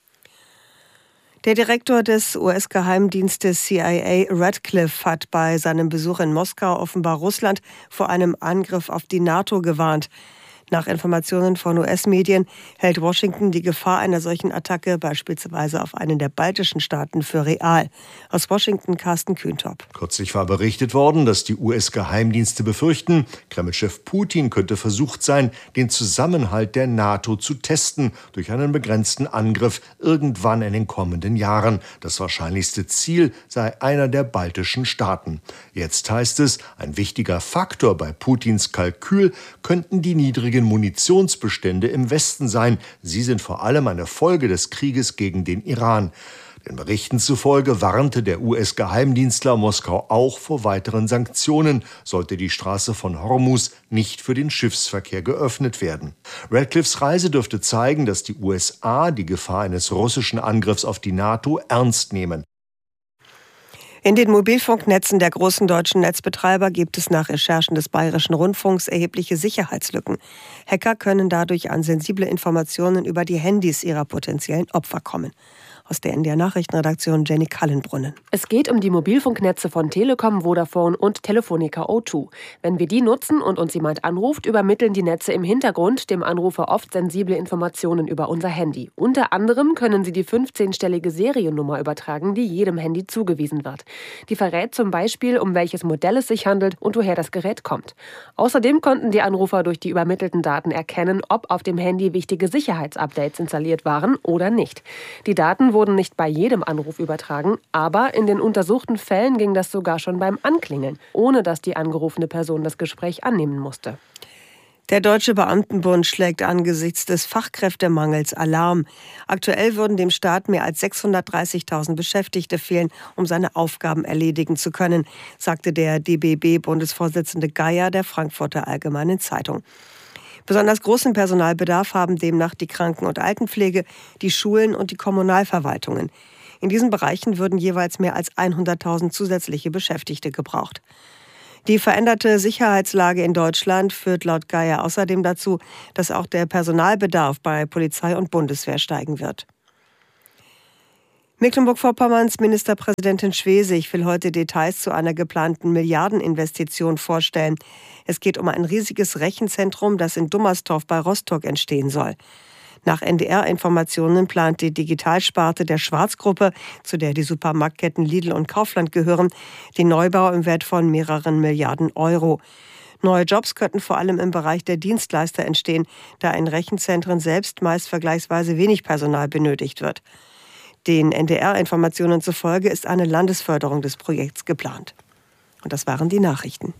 Der Direktor des U S-Geheimdienstes C I A, Radcliffe, hat bei seinem Besuch in Moskau offenbar Russland vor einem Angriff auf die NATO gewarnt. Nach Informationen von U S-Medien hält Washington die Gefahr einer solchen Attacke beispielsweise auf einen der baltischen Staaten für real. Aus Washington Carsten Kühntop. Kürzlich war berichtet worden, dass die U S-Geheimdienste befürchten, Kreml-Chef Putin könnte versucht sein, den Zusammenhalt der NATO zu testen durch einen begrenzten Angriff irgendwann in den kommenden Jahren. Das wahrscheinlichste Ziel sei einer der baltischen Staaten. Jetzt heißt es, ein wichtiger Faktor bei Putins Kalkül könnten die niedrigen Munitionsbestände im Westen sein. Sie sind vor allem eine Folge des Krieges gegen den Iran. Den Berichten zufolge warnte der U S-Geheimdienstler Moskau auch vor weiteren Sanktionen, sollte die Straße von Hormuz nicht für den Schiffsverkehr geöffnet werden. Radcliffes Reise dürfte zeigen, dass die U S A die Gefahr eines russischen Angriffs auf die NATO ernst nehmen. In den Mobilfunknetzen der großen deutschen Netzbetreiber gibt es nach Recherchen des Bayerischen Rundfunks erhebliche Sicherheitslücken. Hacker können dadurch an sensible Informationen über die Handys ihrer potenziellen Opfer kommen. Aus der N D R-Nachrichtenredaktion Jenny Kallenbrunnen. Es geht um die Mobilfunknetze von Telekom, Vodafone und Telefonica O zwei. Wenn wir die nutzen und uns jemand anruft, übermitteln die Netze im Hintergrund dem Anrufer oft sensible Informationen über unser Handy. Unter anderem können sie die fünfzehnstellige Seriennummer übertragen, die jedem Handy zugewiesen wird. Die verrät zum Beispiel, um welches Modell es sich handelt und woher das Gerät kommt. Außerdem konnten die Anrufer durch die übermittelten Daten erkennen, ob auf dem Handy wichtige Sicherheitsupdates installiert waren oder nicht. Die Daten wurden nicht bei jedem Anruf übertragen, aber in den untersuchten Fällen ging das sogar schon beim Anklingeln, ohne dass die angerufene Person das Gespräch annehmen musste. Der Deutsche Beamtenbund schlägt angesichts des Fachkräftemangels Alarm. Aktuell würden dem Staat mehr als sechshundertdreißigtausend Beschäftigte fehlen, um seine Aufgaben erledigen zu können, sagte der D B B-Bundesvorsitzende Geier der Frankfurter Allgemeinen Zeitung. Besonders großen Personalbedarf haben demnach die Kranken- und Altenpflege, die Schulen und die Kommunalverwaltungen. In diesen Bereichen würden jeweils mehr als hunderttausend zusätzliche Beschäftigte gebraucht. Die veränderte Sicherheitslage in Deutschland führt laut Geier außerdem dazu, dass auch der Personalbedarf bei Polizei und Bundeswehr steigen wird. Mecklenburg-Vorpommerns Ministerpräsidentin Schwesig will heute Details zu einer geplanten Milliardeninvestition vorstellen. Es geht um ein riesiges Rechenzentrum, das in Dummerstorf bei Rostock entstehen soll. Nach N D R-Informationen plant die Digitalsparte der Schwarz-Gruppe, zu der die Supermarktketten Lidl und Kaufland gehören, den Neubau im Wert von mehreren Milliarden Euro. Neue Jobs könnten vor allem im Bereich der Dienstleister entstehen, da in Rechenzentren selbst meist vergleichsweise wenig Personal benötigt wird. Den N D R-Informationen zufolge ist eine Landesförderung des Projekts geplant. Und das waren die Nachrichten.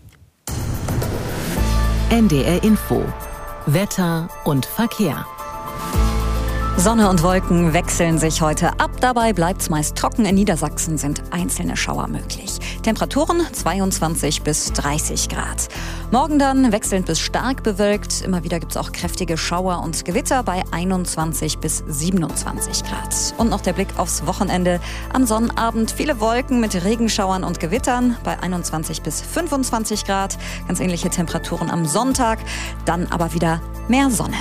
N D R Info. Wetter und Verkehr. Sonne und Wolken wechseln sich heute ab. Dabei bleibt es meist trocken. In Niedersachsen sind einzelne Schauer möglich. Temperaturen zweiundzwanzig bis dreißig Grad. Morgen dann wechselnd bis stark bewölkt. Immer wieder gibt es auch kräftige Schauer und Gewitter bei einundzwanzig bis siebenundzwanzig Grad. Und noch der Blick aufs Wochenende. Am Sonnabend viele Wolken mit Regenschauern und Gewittern bei einundzwanzig bis fünfundzwanzig Grad. Ganz ähnliche Temperaturen am Sonntag. Dann aber wieder mehr Sonne.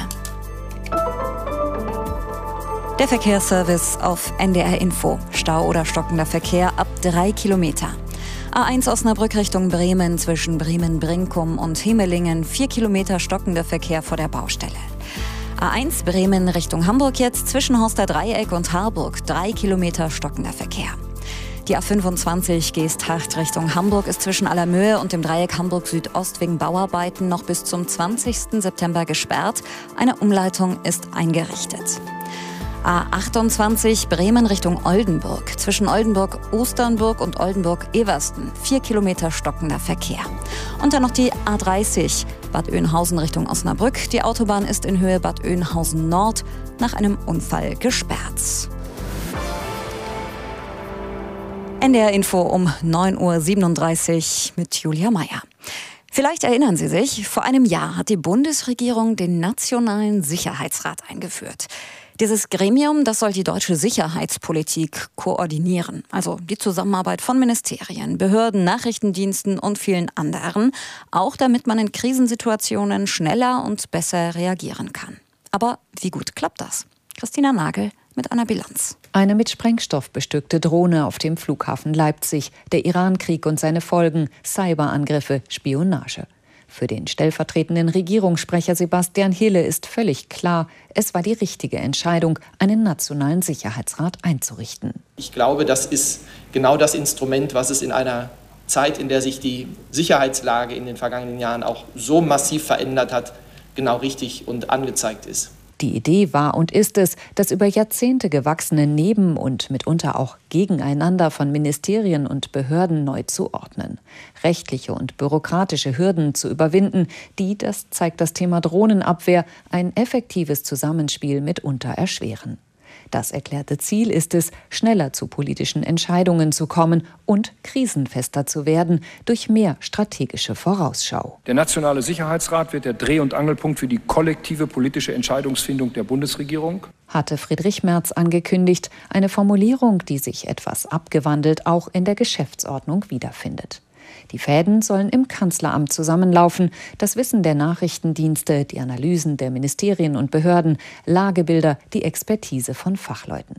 Der Verkehrsservice auf N D R Info. Stau oder stockender Verkehr ab drei Kilometer. A eins Osnabrück Richtung Bremen zwischen Bremen-Brinkum und Hemelingen. Vier Kilometer stockender Verkehr vor der Baustelle. A eins Bremen Richtung Hamburg jetzt zwischen Horster Dreieck und Harburg. Drei Kilometer stockender Verkehr. Die A fünfundzwanzig Geesthacht Richtung Hamburg ist zwischen Allermöhe und dem Dreieck Hamburg Südost wegen Bauarbeiten noch bis zum zwanzigsten September gesperrt. Eine Umleitung ist eingerichtet. A achtundzwanzig Bremen Richtung Oldenburg. Zwischen Oldenburg-Osternburg und Oldenburg-Eversten. Vier Kilometer stockender Verkehr. Und dann noch die A dreißig Bad Oeynhausen Richtung Osnabrück. Die Autobahn ist in Höhe Bad Oeynhausen Nord nach einem Unfall gesperrt. N D R Info um neun Uhr siebenunddreißig mit Julia Meyer. Vielleicht erinnern Sie sich, vor einem Jahr hat die Bundesregierung den Nationalen Sicherheitsrat eingeführt. Dieses Gremium, das soll die deutsche Sicherheitspolitik koordinieren. Also die Zusammenarbeit von Ministerien, Behörden, Nachrichtendiensten und vielen anderen. Auch damit man in Krisensituationen schneller und besser reagieren kann. Aber wie gut klappt das? Christina Nagel mit einer Bilanz. Eine mit Sprengstoff bestückte Drohne auf dem Flughafen Leipzig, der Irankrieg und seine Folgen, Cyberangriffe, Spionage. Für den stellvertretenden Regierungssprecher Sebastian Hille ist völlig klar, es war die richtige Entscheidung, einen nationalen Sicherheitsrat einzurichten. Ich glaube, das ist genau das Instrument, was es in einer Zeit, in der sich die Sicherheitslage in den vergangenen Jahren auch so massiv verändert hat, genau richtig und angezeigt ist. Die Idee war und ist es, das über Jahrzehnte gewachsene Neben- und mitunter auch Gegeneinander von Ministerien und Behörden neu zu ordnen. Rechtliche und bürokratische Hürden zu überwinden, die, das zeigt das Thema Drohnenabwehr, ein effektives Zusammenspiel mitunter erschweren. Das erklärte Ziel ist es, schneller zu politischen Entscheidungen zu kommen und krisenfester zu werden durch mehr strategische Vorausschau. Der Nationale Sicherheitsrat wird der Dreh- und Angelpunkt für die kollektive politische Entscheidungsfindung der Bundesregierung. Hatte Friedrich Merz angekündigt, eine Formulierung, die sich etwas abgewandelt auch in der Geschäftsordnung wiederfindet. Die Fäden sollen im Kanzleramt zusammenlaufen, das Wissen der Nachrichtendienste, die Analysen der Ministerien und Behörden, Lagebilder, die Expertise von Fachleuten.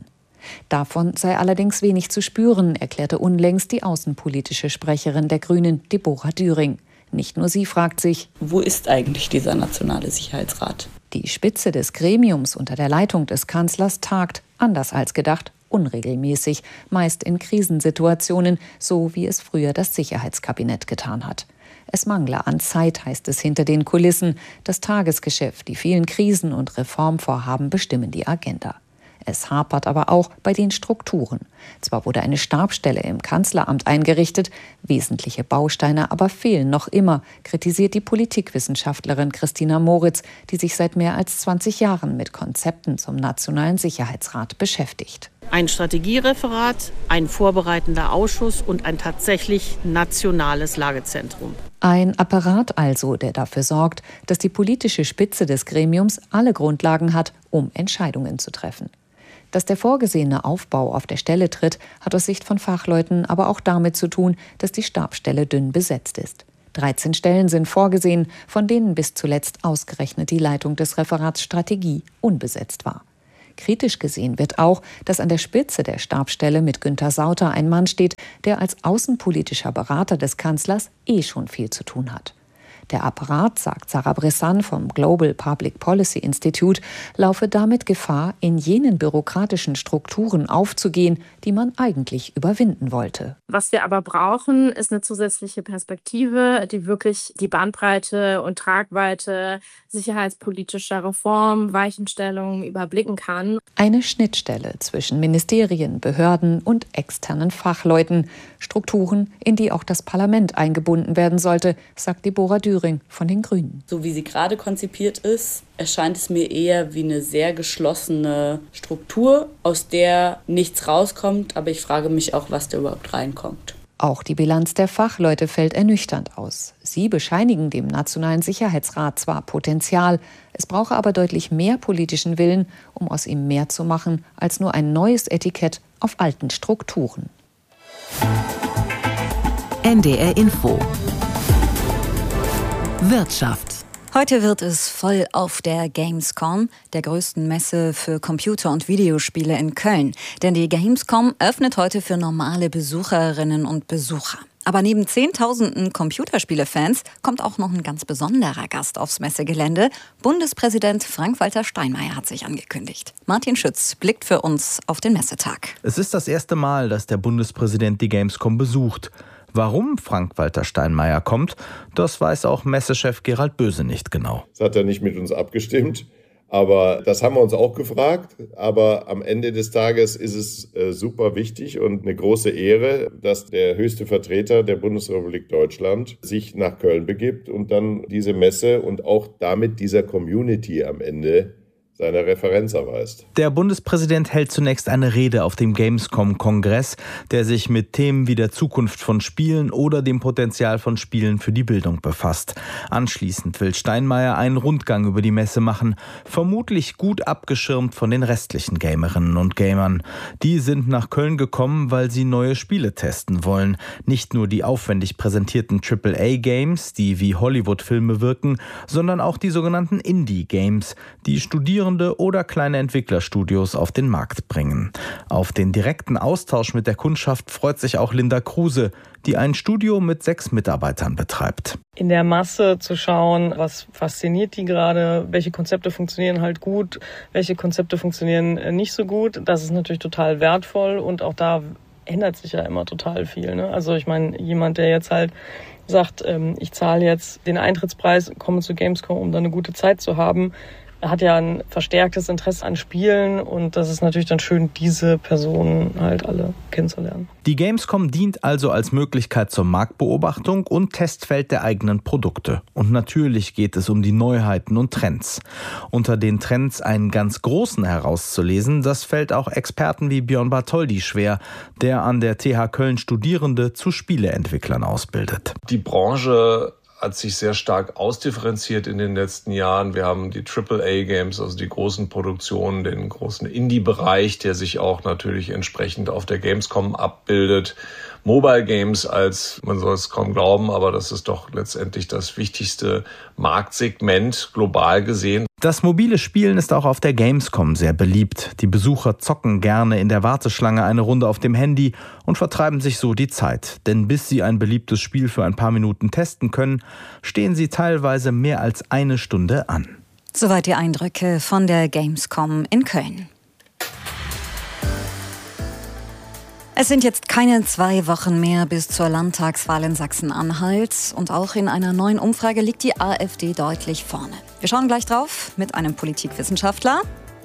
Davon sei allerdings wenig zu spüren, erklärte unlängst die außenpolitische Sprecherin der Grünen, Deborah Düring. Nicht nur sie fragt sich, wo ist eigentlich dieser Nationale Sicherheitsrat? Die Spitze des Gremiums unter der Leitung des Kanzlers tagt, anders als gedacht, unregelmäßig, meist in Krisensituationen, so wie es früher das Sicherheitskabinett getan hat. Es mangle an Zeit, heißt es hinter den Kulissen. Das Tagesgeschäft, die vielen Krisen und Reformvorhaben bestimmen die Agenda. Es hapert aber auch bei den Strukturen. Zwar wurde eine Stabsstelle im Kanzleramt eingerichtet, wesentliche Bausteine aber fehlen noch immer, kritisiert die Politikwissenschaftlerin Christina Moritz, die sich seit mehr als zwanzig Jahren mit Konzepten zum Nationalen Sicherheitsrat beschäftigt. Ein Strategiereferat, ein vorbereitender Ausschuss und ein tatsächlich nationales Lagezentrum. Ein Apparat also, der dafür sorgt, dass die politische Spitze des Gremiums alle Grundlagen hat, um Entscheidungen zu treffen. Dass der vorgesehene Aufbau auf der Stelle tritt, hat aus Sicht von Fachleuten aber auch damit zu tun, dass die Stabsstelle dünn besetzt ist. dreizehn Stellen sind vorgesehen, von denen bis zuletzt ausgerechnet die Leitung des Referats Strategie unbesetzt war. Kritisch gesehen wird auch, dass an der Spitze der Stabsstelle mit Günther Sauter ein Mann steht, der als außenpolitischer Berater des Kanzlers eh schon viel zu tun hat. Der Apparat, sagt Sarah Bressan vom Global Public Policy Institute, laufe damit Gefahr, in jenen bürokratischen Strukturen aufzugehen, die man eigentlich überwinden wollte. Was wir aber brauchen, ist eine zusätzliche Perspektive, die wirklich die Bandbreite und Tragweite sicherheitspolitischer Reform, Weichenstellungen überblicken kann. Eine Schnittstelle zwischen Ministerien, Behörden und externen Fachleuten. Strukturen, in die auch das Parlament eingebunden werden sollte, sagt Deborah Düring von den Grünen. So wie sie gerade konzipiert ist, erscheint es mir eher wie eine sehr geschlossene Struktur, aus der nichts rauskommt. Aber ich frage mich auch, was da überhaupt reinkommt. Auch die Bilanz der Fachleute fällt ernüchternd aus. Sie bescheinigen dem Nationalen Sicherheitsrat zwar Potenzial, es brauche aber deutlich mehr politischen Willen, um aus ihm mehr zu machen als nur ein neues Etikett auf alten Strukturen. N D R Info Wirtschaft. Heute wird es voll auf der Gamescom, der größten Messe für Computer- und Videospiele in Köln. Denn die Gamescom öffnet heute für normale Besucherinnen und Besucher. Aber neben Zehntausenden Computerspiele-Fans kommt auch noch ein ganz besonderer Gast aufs Messegelände. Bundespräsident Frank-Walter Steinmeier hat sich angekündigt. Martin Schütz blickt für uns auf den Messetag. Es ist das erste Mal, dass der Bundespräsident die Gamescom besucht. Warum Frank-Walter Steinmeier kommt, das weiß auch Messechef Gerald Böse nicht genau. Das hat er nicht mit uns abgestimmt, aber das haben wir uns auch gefragt. Aber am Ende des Tages ist es äh, super wichtig und eine große Ehre, dass der höchste Vertreter der Bundesrepublik Deutschland sich nach Köln begibt und dann diese Messe und auch damit dieser Community am Ende seine Referenz erweist. Der Bundespräsident hält zunächst eine Rede auf dem Gamescom-Kongress, der sich mit Themen wie der Zukunft von Spielen oder dem Potenzial von Spielen für die Bildung befasst. Anschließend will Steinmeier einen Rundgang über die Messe machen, vermutlich gut abgeschirmt von den restlichen Gamerinnen und Gamern. Die sind nach Köln gekommen, weil sie neue Spiele testen wollen. Nicht nur die aufwendig präsentierten Triple A Games, die wie Hollywood-Filme wirken, sondern auch die sogenannten Indie-Games, die Studierende oder kleine Entwicklerstudios auf den Markt bringen. Auf den direkten Austausch mit der Kundschaft freut sich auch Linda Kruse, die ein Studio mit sechs Mitarbeitern betreibt. In der Masse zu schauen, was fasziniert die gerade, welche Konzepte funktionieren halt gut, welche Konzepte funktionieren nicht so gut, das ist natürlich total wertvoll und auch da ändert sich ja immer total viel. Ne? Also ich meine, jemand, der jetzt halt sagt, ähm, ich zahle jetzt den Eintrittspreis, komme zu Gamescom, um da eine gute Zeit zu haben, hat ja ein verstärktes Interesse an Spielen und das ist natürlich dann schön, diese Personen halt alle kennenzulernen. Die Gamescom dient also als Möglichkeit zur Marktbeobachtung und Testfeld der eigenen Produkte. Und natürlich geht es um die Neuheiten und Trends. Unter den Trends einen ganz großen herauszulesen, das fällt auch Experten wie Björn Bartholdy schwer, der an der T H Köln Studierende zu Spieleentwicklern ausbildet. Die Branche hat sich sehr stark ausdifferenziert in den letzten Jahren. Wir haben die Triple A Games, also die großen Produktionen, den großen Indie-Bereich, der sich auch natürlich entsprechend auf der Gamescom abbildet. Mobile Games als, man soll es kaum glauben, aber das ist doch letztendlich das wichtigste Marktsegment global gesehen. Das mobile Spielen ist auch auf der Gamescom sehr beliebt. Die Besucher zocken gerne in der Warteschlange eine Runde auf dem Handy und vertreiben sich so die Zeit. Denn bis sie ein beliebtes Spiel für ein paar Minuten testen können, stehen sie teilweise mehr als eine Stunde an. Soweit die Eindrücke von der Gamescom in Köln. Es sind jetzt keine zwei Wochen mehr bis zur Landtagswahl in Sachsen-Anhalt. Und auch in einer neuen Umfrage liegt die AfD deutlich vorne. Wir schauen gleich drauf mit einem Politikwissenschaftler.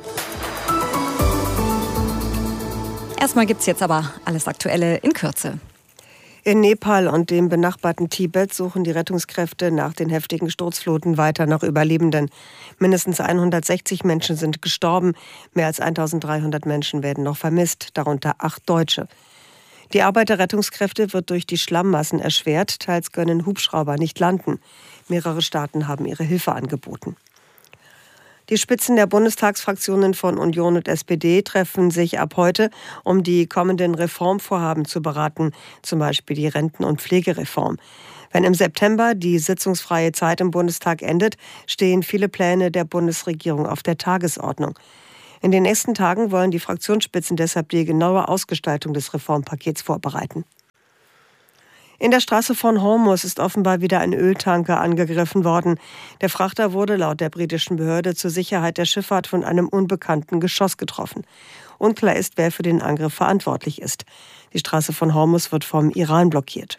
Erstmal gibt's jetzt aber alles Aktuelle in Kürze. In Nepal und dem benachbarten Tibet suchen die Rettungskräfte nach den heftigen Sturzfluten weiter nach Überlebenden. Mindestens hundertsechzig Menschen sind gestorben, mehr als eintausenddreihundert Menschen werden noch vermisst, darunter acht Deutsche. Die Arbeit der Rettungskräfte wird durch die Schlammmassen erschwert, teils können Hubschrauber nicht landen. Mehrere Staaten haben ihre Hilfe angeboten. Die Spitzen der Bundestagsfraktionen von Union und S P D treffen sich ab heute, um die kommenden Reformvorhaben zu beraten, zum Beispiel die Renten- und Pflegereform. Wenn im September die sitzungsfreie Zeit im Bundestag endet, stehen viele Pläne der Bundesregierung auf der Tagesordnung. In den nächsten Tagen wollen die Fraktionsspitzen deshalb die genaue Ausgestaltung des Reformpakets vorbereiten. In der Straße von Hormuz ist offenbar wieder ein Öltanker angegriffen worden. Der Frachter wurde laut der britischen Behörde zur Sicherheit der Schifffahrt von einem unbekannten Geschoss getroffen. Unklar ist, wer für den Angriff verantwortlich ist. Die Straße von Hormuz wird vom Iran blockiert.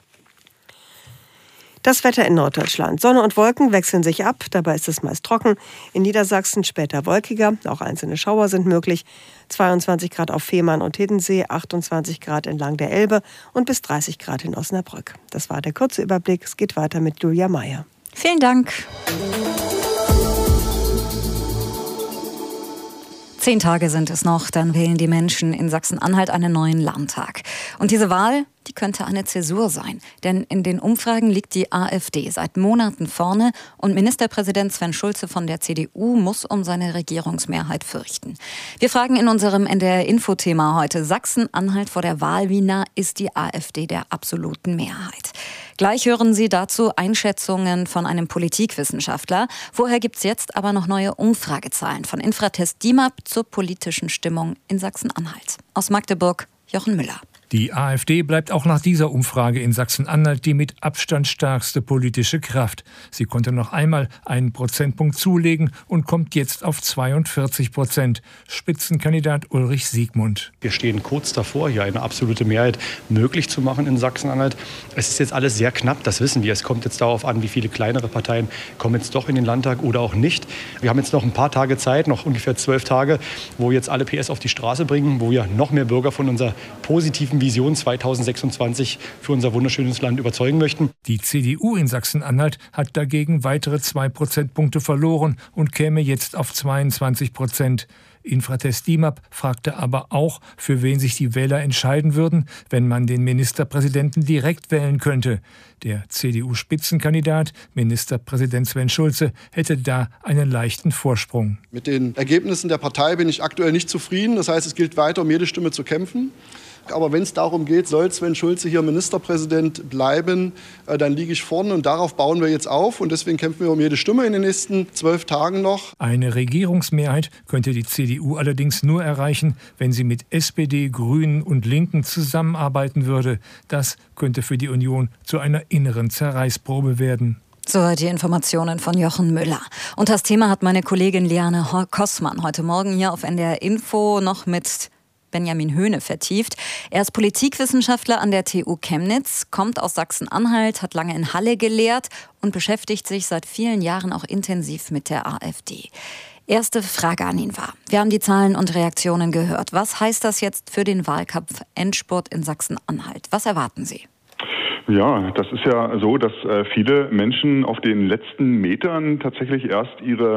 Das Wetter in Norddeutschland. Sonne und Wolken wechseln sich ab, dabei ist es meist trocken. In Niedersachsen später wolkiger, auch einzelne Schauer sind möglich. zweiundzwanzig Grad auf Fehmarn und Hiddensee, achtundzwanzig Grad entlang der Elbe und bis dreißig Grad in Osnabrück. Das war der kurze Überblick. Es geht weiter mit Julia Meyer. Vielen Dank. Zehn Tage sind es noch, dann wählen die Menschen in Sachsen-Anhalt einen neuen Landtag. Und diese Wahl, die könnte eine Zäsur sein. Denn in den Umfragen liegt die AfD seit Monaten vorne und Ministerpräsident Sven Schulze von der C D U muss um seine Regierungsmehrheit fürchten. Wir fragen in unserem N D R-Info-Thema heute Sachsen-Anhalt vor der Wahl, wie nah ist die AfD der absoluten Mehrheit? Gleich hören Sie dazu Einschätzungen von einem Politikwissenschaftler. Vorher gibt es jetzt aber noch neue Umfragezahlen von Infratest D I M A P zur politischen Stimmung in Sachsen-Anhalt. Aus Magdeburg, Jochen Müller. Die AfD bleibt auch nach dieser Umfrage in Sachsen-Anhalt die mit Abstand stärkste politische Kraft. Sie konnte noch einmal einen Prozentpunkt zulegen und kommt jetzt auf zweiundvierzig Prozent. Spitzenkandidat Ulrich Siegmund. Wir stehen kurz davor, hier eine absolute Mehrheit möglich zu machen in Sachsen-Anhalt. Es ist jetzt alles sehr knapp, das wissen wir. Es kommt jetzt darauf an, wie viele kleinere Parteien kommen jetzt doch in den Landtag oder auch nicht. Wir haben jetzt noch ein paar Tage Zeit, noch ungefähr zwölf Tage, wo wir jetzt alle P S auf die Straße bringen, wo wir noch mehr Bürger von unserer positiven Vision zweitausendsechsundzwanzig für unser wunderschönes Land überzeugen möchten. Die C D U in Sachsen-Anhalt hat dagegen weitere zwei Prozentpunkte verloren und käme jetzt auf zweiundzwanzig Prozent. Infratest D I M A P fragte aber auch, für wen sich die Wähler entscheiden würden, wenn man den Ministerpräsidenten direkt wählen könnte. Der C D U-Spitzenkandidat, Ministerpräsident Sven Schulze, hätte da einen leichten Vorsprung. Mit den Ergebnissen der Partei bin ich aktuell nicht zufrieden. Das heißt, es gilt weiter, um jede Stimme zu kämpfen. Aber wenn es darum geht, soll Sven Schulze hier Ministerpräsident bleiben, dann liege ich vorne und darauf bauen wir jetzt auf. Und deswegen kämpfen wir um jede Stimme in den nächsten zwölf Tagen noch. Eine Regierungsmehrheit könnte die C D U allerdings nur erreichen, wenn sie mit S P D, Grünen und Linken zusammenarbeiten würde. Das könnte für die Union zu einer inneren Zerreißprobe werden. So die Informationen von Jochen Müller. Und das Thema hat meine Kollegin Liane Kossmann heute Morgen hier auf N D R Info noch mit Benjamin Höhne vertieft. Er ist Politikwissenschaftler an der T U Chemnitz, kommt aus Sachsen-Anhalt, hat lange in Halle gelehrt und beschäftigt sich seit vielen Jahren auch intensiv mit der AfD. Erste Frage an ihn war, wir haben die Zahlen und Reaktionen gehört. Was heißt das jetzt für den Wahlkampf-Endspurt in Sachsen-Anhalt? Was erwarten Sie? Ja, das ist ja so, dass äh, viele Menschen auf den letzten Metern tatsächlich erst ihre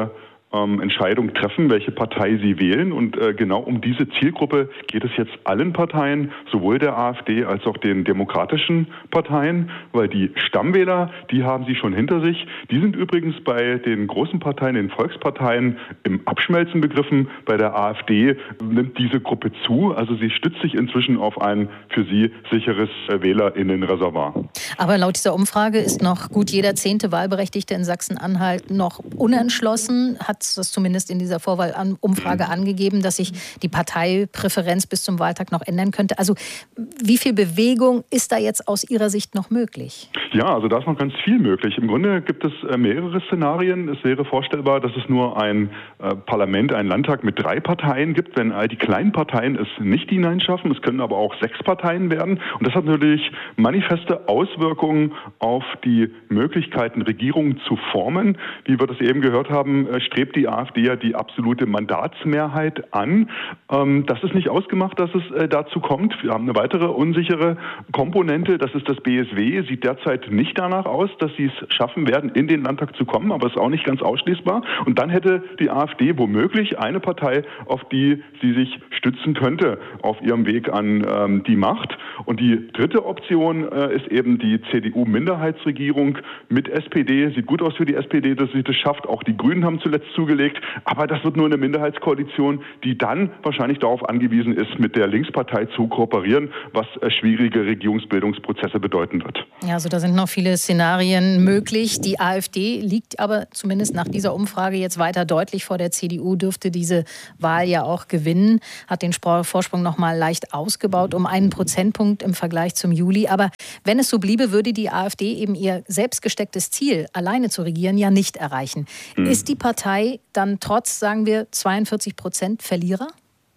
ähm, Entscheidung treffen, welche Partei sie wählen. Und äh, genau um diese Zielgruppe geht es jetzt allen Parteien, sowohl der AfD als auch den demokratischen Parteien, weil die Stammwähler, die haben sie schon hinter sich. Die sind übrigens bei den großen Parteien, den Volksparteien im Abschmelzen begriffen. Bei der AfD nimmt diese Gruppe zu. Also sie stützt sich inzwischen auf ein für sie sicheres äh, WählerInnenreservoir. Aber laut dieser Umfrage ist noch gut jeder zehnte Wahlberechtigte in Sachsen-Anhalt noch unentschlossen. Hat das zumindest in dieser Vorwahlumfrage mhm. angegeben, dass sich die Parteipräferenz bis zum Wahltag noch ändern könnte. Also wie viel Bewegung ist da jetzt aus Ihrer Sicht noch möglich? Ja, also da ist noch ganz viel möglich. Im Grunde gibt es äh, mehrere Szenarien. Es wäre vorstellbar, dass es nur ein äh, Parlament, ein Landtag mit drei Parteien gibt, wenn all die kleinen Parteien es nicht hineinschaffen. Es können aber auch sechs Parteien werden. Und das hat natürlich manifeste Auswirkungen auf die Möglichkeiten, Regierungen zu formen. Wie wir das eben gehört haben, äh, strebt die AfD ja die absolute Mandatsmehrheit an. Ähm, das ist nicht ausgemacht, dass es äh, dazu kommt. Wir haben eine weitere unsichere Komponente. Das ist das B S W. Sieht derzeit nicht danach aus, dass sie es schaffen werden, in den Landtag zu kommen, aber ist auch nicht ganz ausschließbar. Und dann hätte die AfD womöglich eine Partei, auf die sie sich stützen könnte auf ihrem Weg an ähm, die Macht. Und die dritte Option äh, ist eben die C D U-Minderheitsregierung mit S P D. Sieht gut aus für die S P D, dass sie das schafft. Auch die Grünen haben zuletzt zugelegt. Aber das wird nur eine Minderheitskoalition, die dann wahrscheinlich darauf angewiesen ist, mit der Linkspartei zu kooperieren, was äh, schwierige Regierungsbildungsprozesse bedeuten wird. Ja, also da sind noch viele Szenarien möglich. Die AfD liegt aber zumindest nach dieser Umfrage jetzt weiter deutlich vor der C D U, dürfte diese Wahl ja auch gewinnen, hat den Vorsprung noch mal leicht ausgebaut um einen Prozentpunkt im Vergleich zum Juli. Aber wenn es so bliebe, würde die AfD eben ihr selbst gestecktes Ziel, alleine zu regieren, ja nicht erreichen. Mhm. Ist die Partei dann trotz, sagen wir, zweiundvierzig Prozent Verlierer?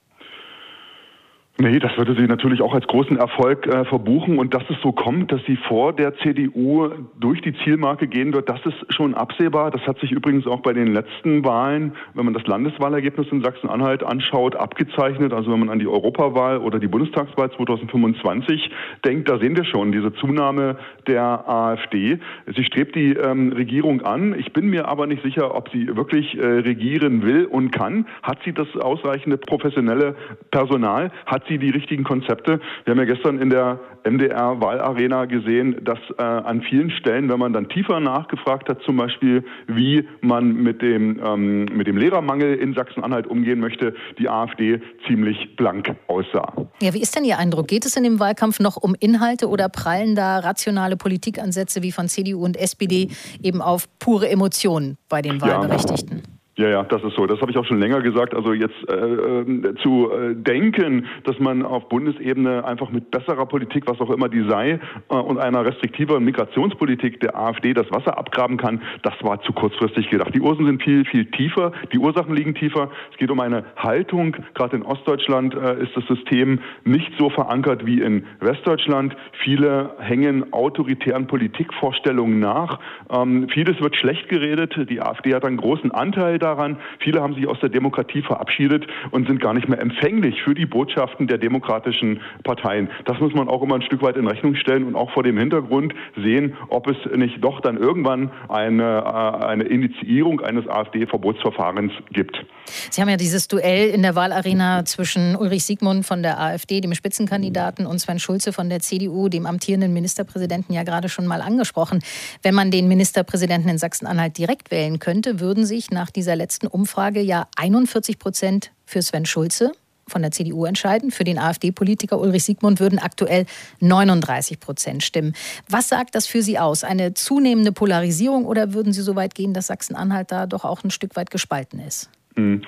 Nee, das würde sie natürlich auch als großen Erfolg äh, verbuchen. Und dass es so kommt, dass sie vor der C D U durch die Zielmarke gehen wird, das ist schon absehbar. Das hat sich übrigens auch bei den letzten Wahlen, wenn man das Landeswahlergebnis in Sachsen-Anhalt anschaut, abgezeichnet. Also wenn man an die Europawahl oder die Bundestagswahl zweitausendfünfundzwanzig denkt, da sehen wir schon diese Zunahme der AfD. Sie strebt die ähm, Regierung an. Ich bin mir aber nicht sicher, ob sie wirklich äh, regieren will und kann. Hat sie das ausreichende professionelle Personal? Hat sie die richtigen Konzepte? Wir haben ja gestern in der M D R-Wahlarena gesehen, dass äh, an vielen Stellen, wenn man dann tiefer nachgefragt hat, zum Beispiel, wie man mit dem, ähm, mit dem Lehrermangel in Sachsen-Anhalt umgehen möchte, die AfD ziemlich blank aussah. Ja, wie ist denn Ihr Eindruck? Geht es in dem Wahlkampf noch um Inhalte oder prallen da rationale Politikansätze wie von C D U und S P D eben auf pure Emotionen bei den Wahlberechtigten? Ja. Ja, ja, das ist so. Das habe ich auch schon länger gesagt. Also jetzt äh, äh, zu äh, denken, dass man auf Bundesebene einfach mit besserer Politik, was auch immer die sei, äh, und einer restriktiveren Migrationspolitik der AfD das Wasser abgraben kann, das war zu kurzfristig gedacht. Die Ursachen sind viel, viel tiefer. Die Ursachen liegen tiefer. Es geht um eine Haltung. Gerade in Ostdeutschland äh, ist das System nicht so verankert wie in Westdeutschland. Viele hängen autoritären Politikvorstellungen nach. Ähm, vieles wird schlecht geredet. Die AfD hat einen großen Anteil da. Daran. Viele haben sich aus der Demokratie verabschiedet und sind gar nicht mehr empfänglich für die Botschaften der demokratischen Parteien. Das muss man auch immer ein Stück weit in Rechnung stellen und auch vor dem Hintergrund sehen, ob es nicht doch dann irgendwann eine, eine Initiierung eines AfD-Verbotsverfahrens gibt. Sie haben ja dieses Duell in der Wahlarena zwischen Ulrich Siegmund von der AfD, dem Spitzenkandidaten, und Sven Schulze von der C D U, dem amtierenden Ministerpräsidenten, ja gerade schon mal angesprochen. Wenn man den Ministerpräsidenten in Sachsen-Anhalt direkt wählen könnte, würden sich nach dieser letzten Umfrage ja einundvierzig Prozent für Sven Schulze von der C D U entscheiden. Für den AfD-Politiker Ulrich Siegmund würden aktuell neununddreißig Prozent stimmen. Was sagt das für Sie aus? Eine zunehmende Polarisierung oder würden Sie so weit gehen, dass Sachsen-Anhalt da doch auch ein Stück weit gespalten ist? Hm.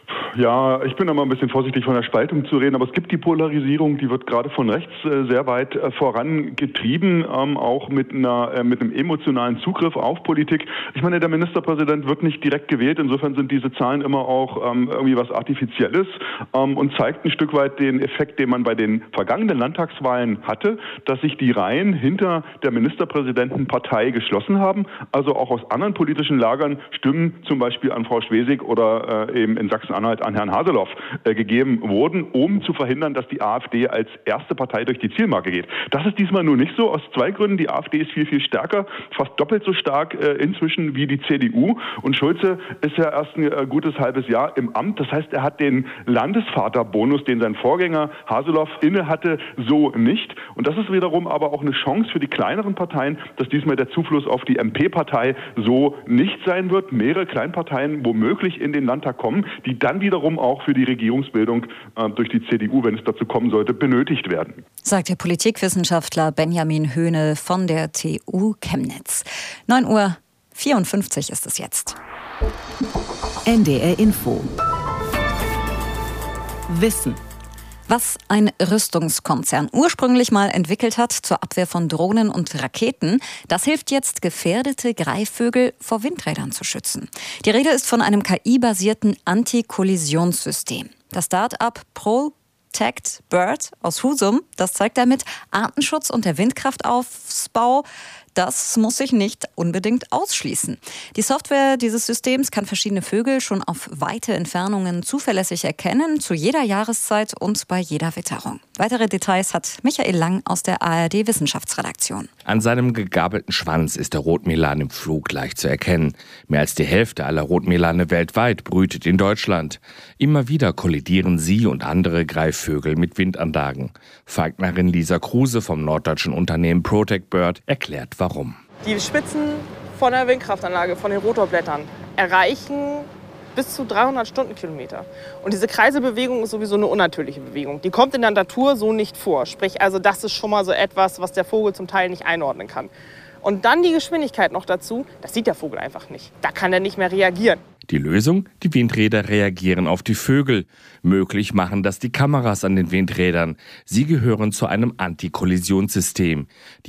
Ja, ich bin da mal ein bisschen vorsichtig von der Spaltung zu reden, aber es gibt die Polarisierung, die wird gerade von rechts äh, sehr weit äh, vorangetrieben, ähm, auch mit einer äh, mit einem emotionalen Zugriff auf Politik. Ich meine, der Ministerpräsident wird nicht direkt gewählt, insofern sind diese Zahlen immer auch ähm, irgendwie was Artifizielles ähm, und zeigt ein Stück weit den Effekt, den man bei den vergangenen Landtagswahlen hatte, dass sich die Reihen hinter der Ministerpräsidentenpartei geschlossen haben, also auch aus anderen politischen Lagern Stimmen zum Beispiel an Frau Schwesig oder äh, eben in Sachsen-Anhalt an Herrn Haseloff äh, gegeben wurden, um zu verhindern, dass die AfD als erste Partei durch die Zielmarke geht. Das ist diesmal nur nicht so, aus zwei Gründen. Die AfD ist viel, viel stärker, fast doppelt so stark äh, inzwischen wie die C D U. Und Schulze ist ja erst ein äh, gutes halbes Jahr im Amt. Das heißt, er hat den Landesvaterbonus, den sein Vorgänger Haseloff inne hatte, so nicht. Und das ist wiederum aber auch eine Chance für die kleineren Parteien, dass diesmal der Zufluss auf die M P-Partei so nicht sein wird. Mehrere Kleinparteien womöglich in den Landtag kommen, die dann wiederum auch für die Regierungsbildung äh, durch die C D U, wenn es dazu kommen sollte, benötigt werden. Sagt der Politikwissenschaftler Benjamin Höhne von der T U Chemnitz. neun Uhr vierundfünfzig ist es jetzt. N D R Info. Wissen. Was ein Rüstungskonzern ursprünglich mal entwickelt hat zur Abwehr von Drohnen und Raketen, das hilft jetzt, gefährdete Greifvögel vor Windrädern zu schützen. Die Rede ist von einem K I-basierten Antikollisionssystem. Das Start-up Protect Bird aus Husum, das zeigt damit, Artenschutz und der Windkraftausbau, das muss sich nicht unbedingt ausschließen. Die Software dieses Systems kann verschiedene Vögel schon auf weite Entfernungen zuverlässig erkennen, zu jeder Jahreszeit und bei jeder Witterung. Weitere Details hat Michael Lang aus der A R D-Wissenschaftsredaktion. An seinem gegabelten Schwanz ist der Rotmilan im Flug leicht zu erkennen. Mehr als die Hälfte aller Rotmilane weltweit brütet in Deutschland. Immer wieder kollidieren sie und andere Greifvögel mit Windanlagen. Falknerin Lisa Kruse vom norddeutschen Unternehmen Protect Bird erklärt, warum. Die Spitzen von der Windkraftanlage, von den Rotorblättern, erreichen bis zu dreihundert Stundenkilometer. Und diese Kreiselbewegung ist sowieso eine unnatürliche Bewegung. Die kommt in der Natur so nicht vor. Sprich, also das ist schon mal so etwas, was der Vogel zum Teil nicht einordnen kann. Und dann die Geschwindigkeit noch dazu, das sieht der Vogel einfach nicht. Da kann er nicht mehr reagieren. Die Lösung? Die Windräder reagieren auf die Vögel. Möglich machen das die Kameras an den Windrädern. Sie gehören zu einem Antikollisionssystem. Die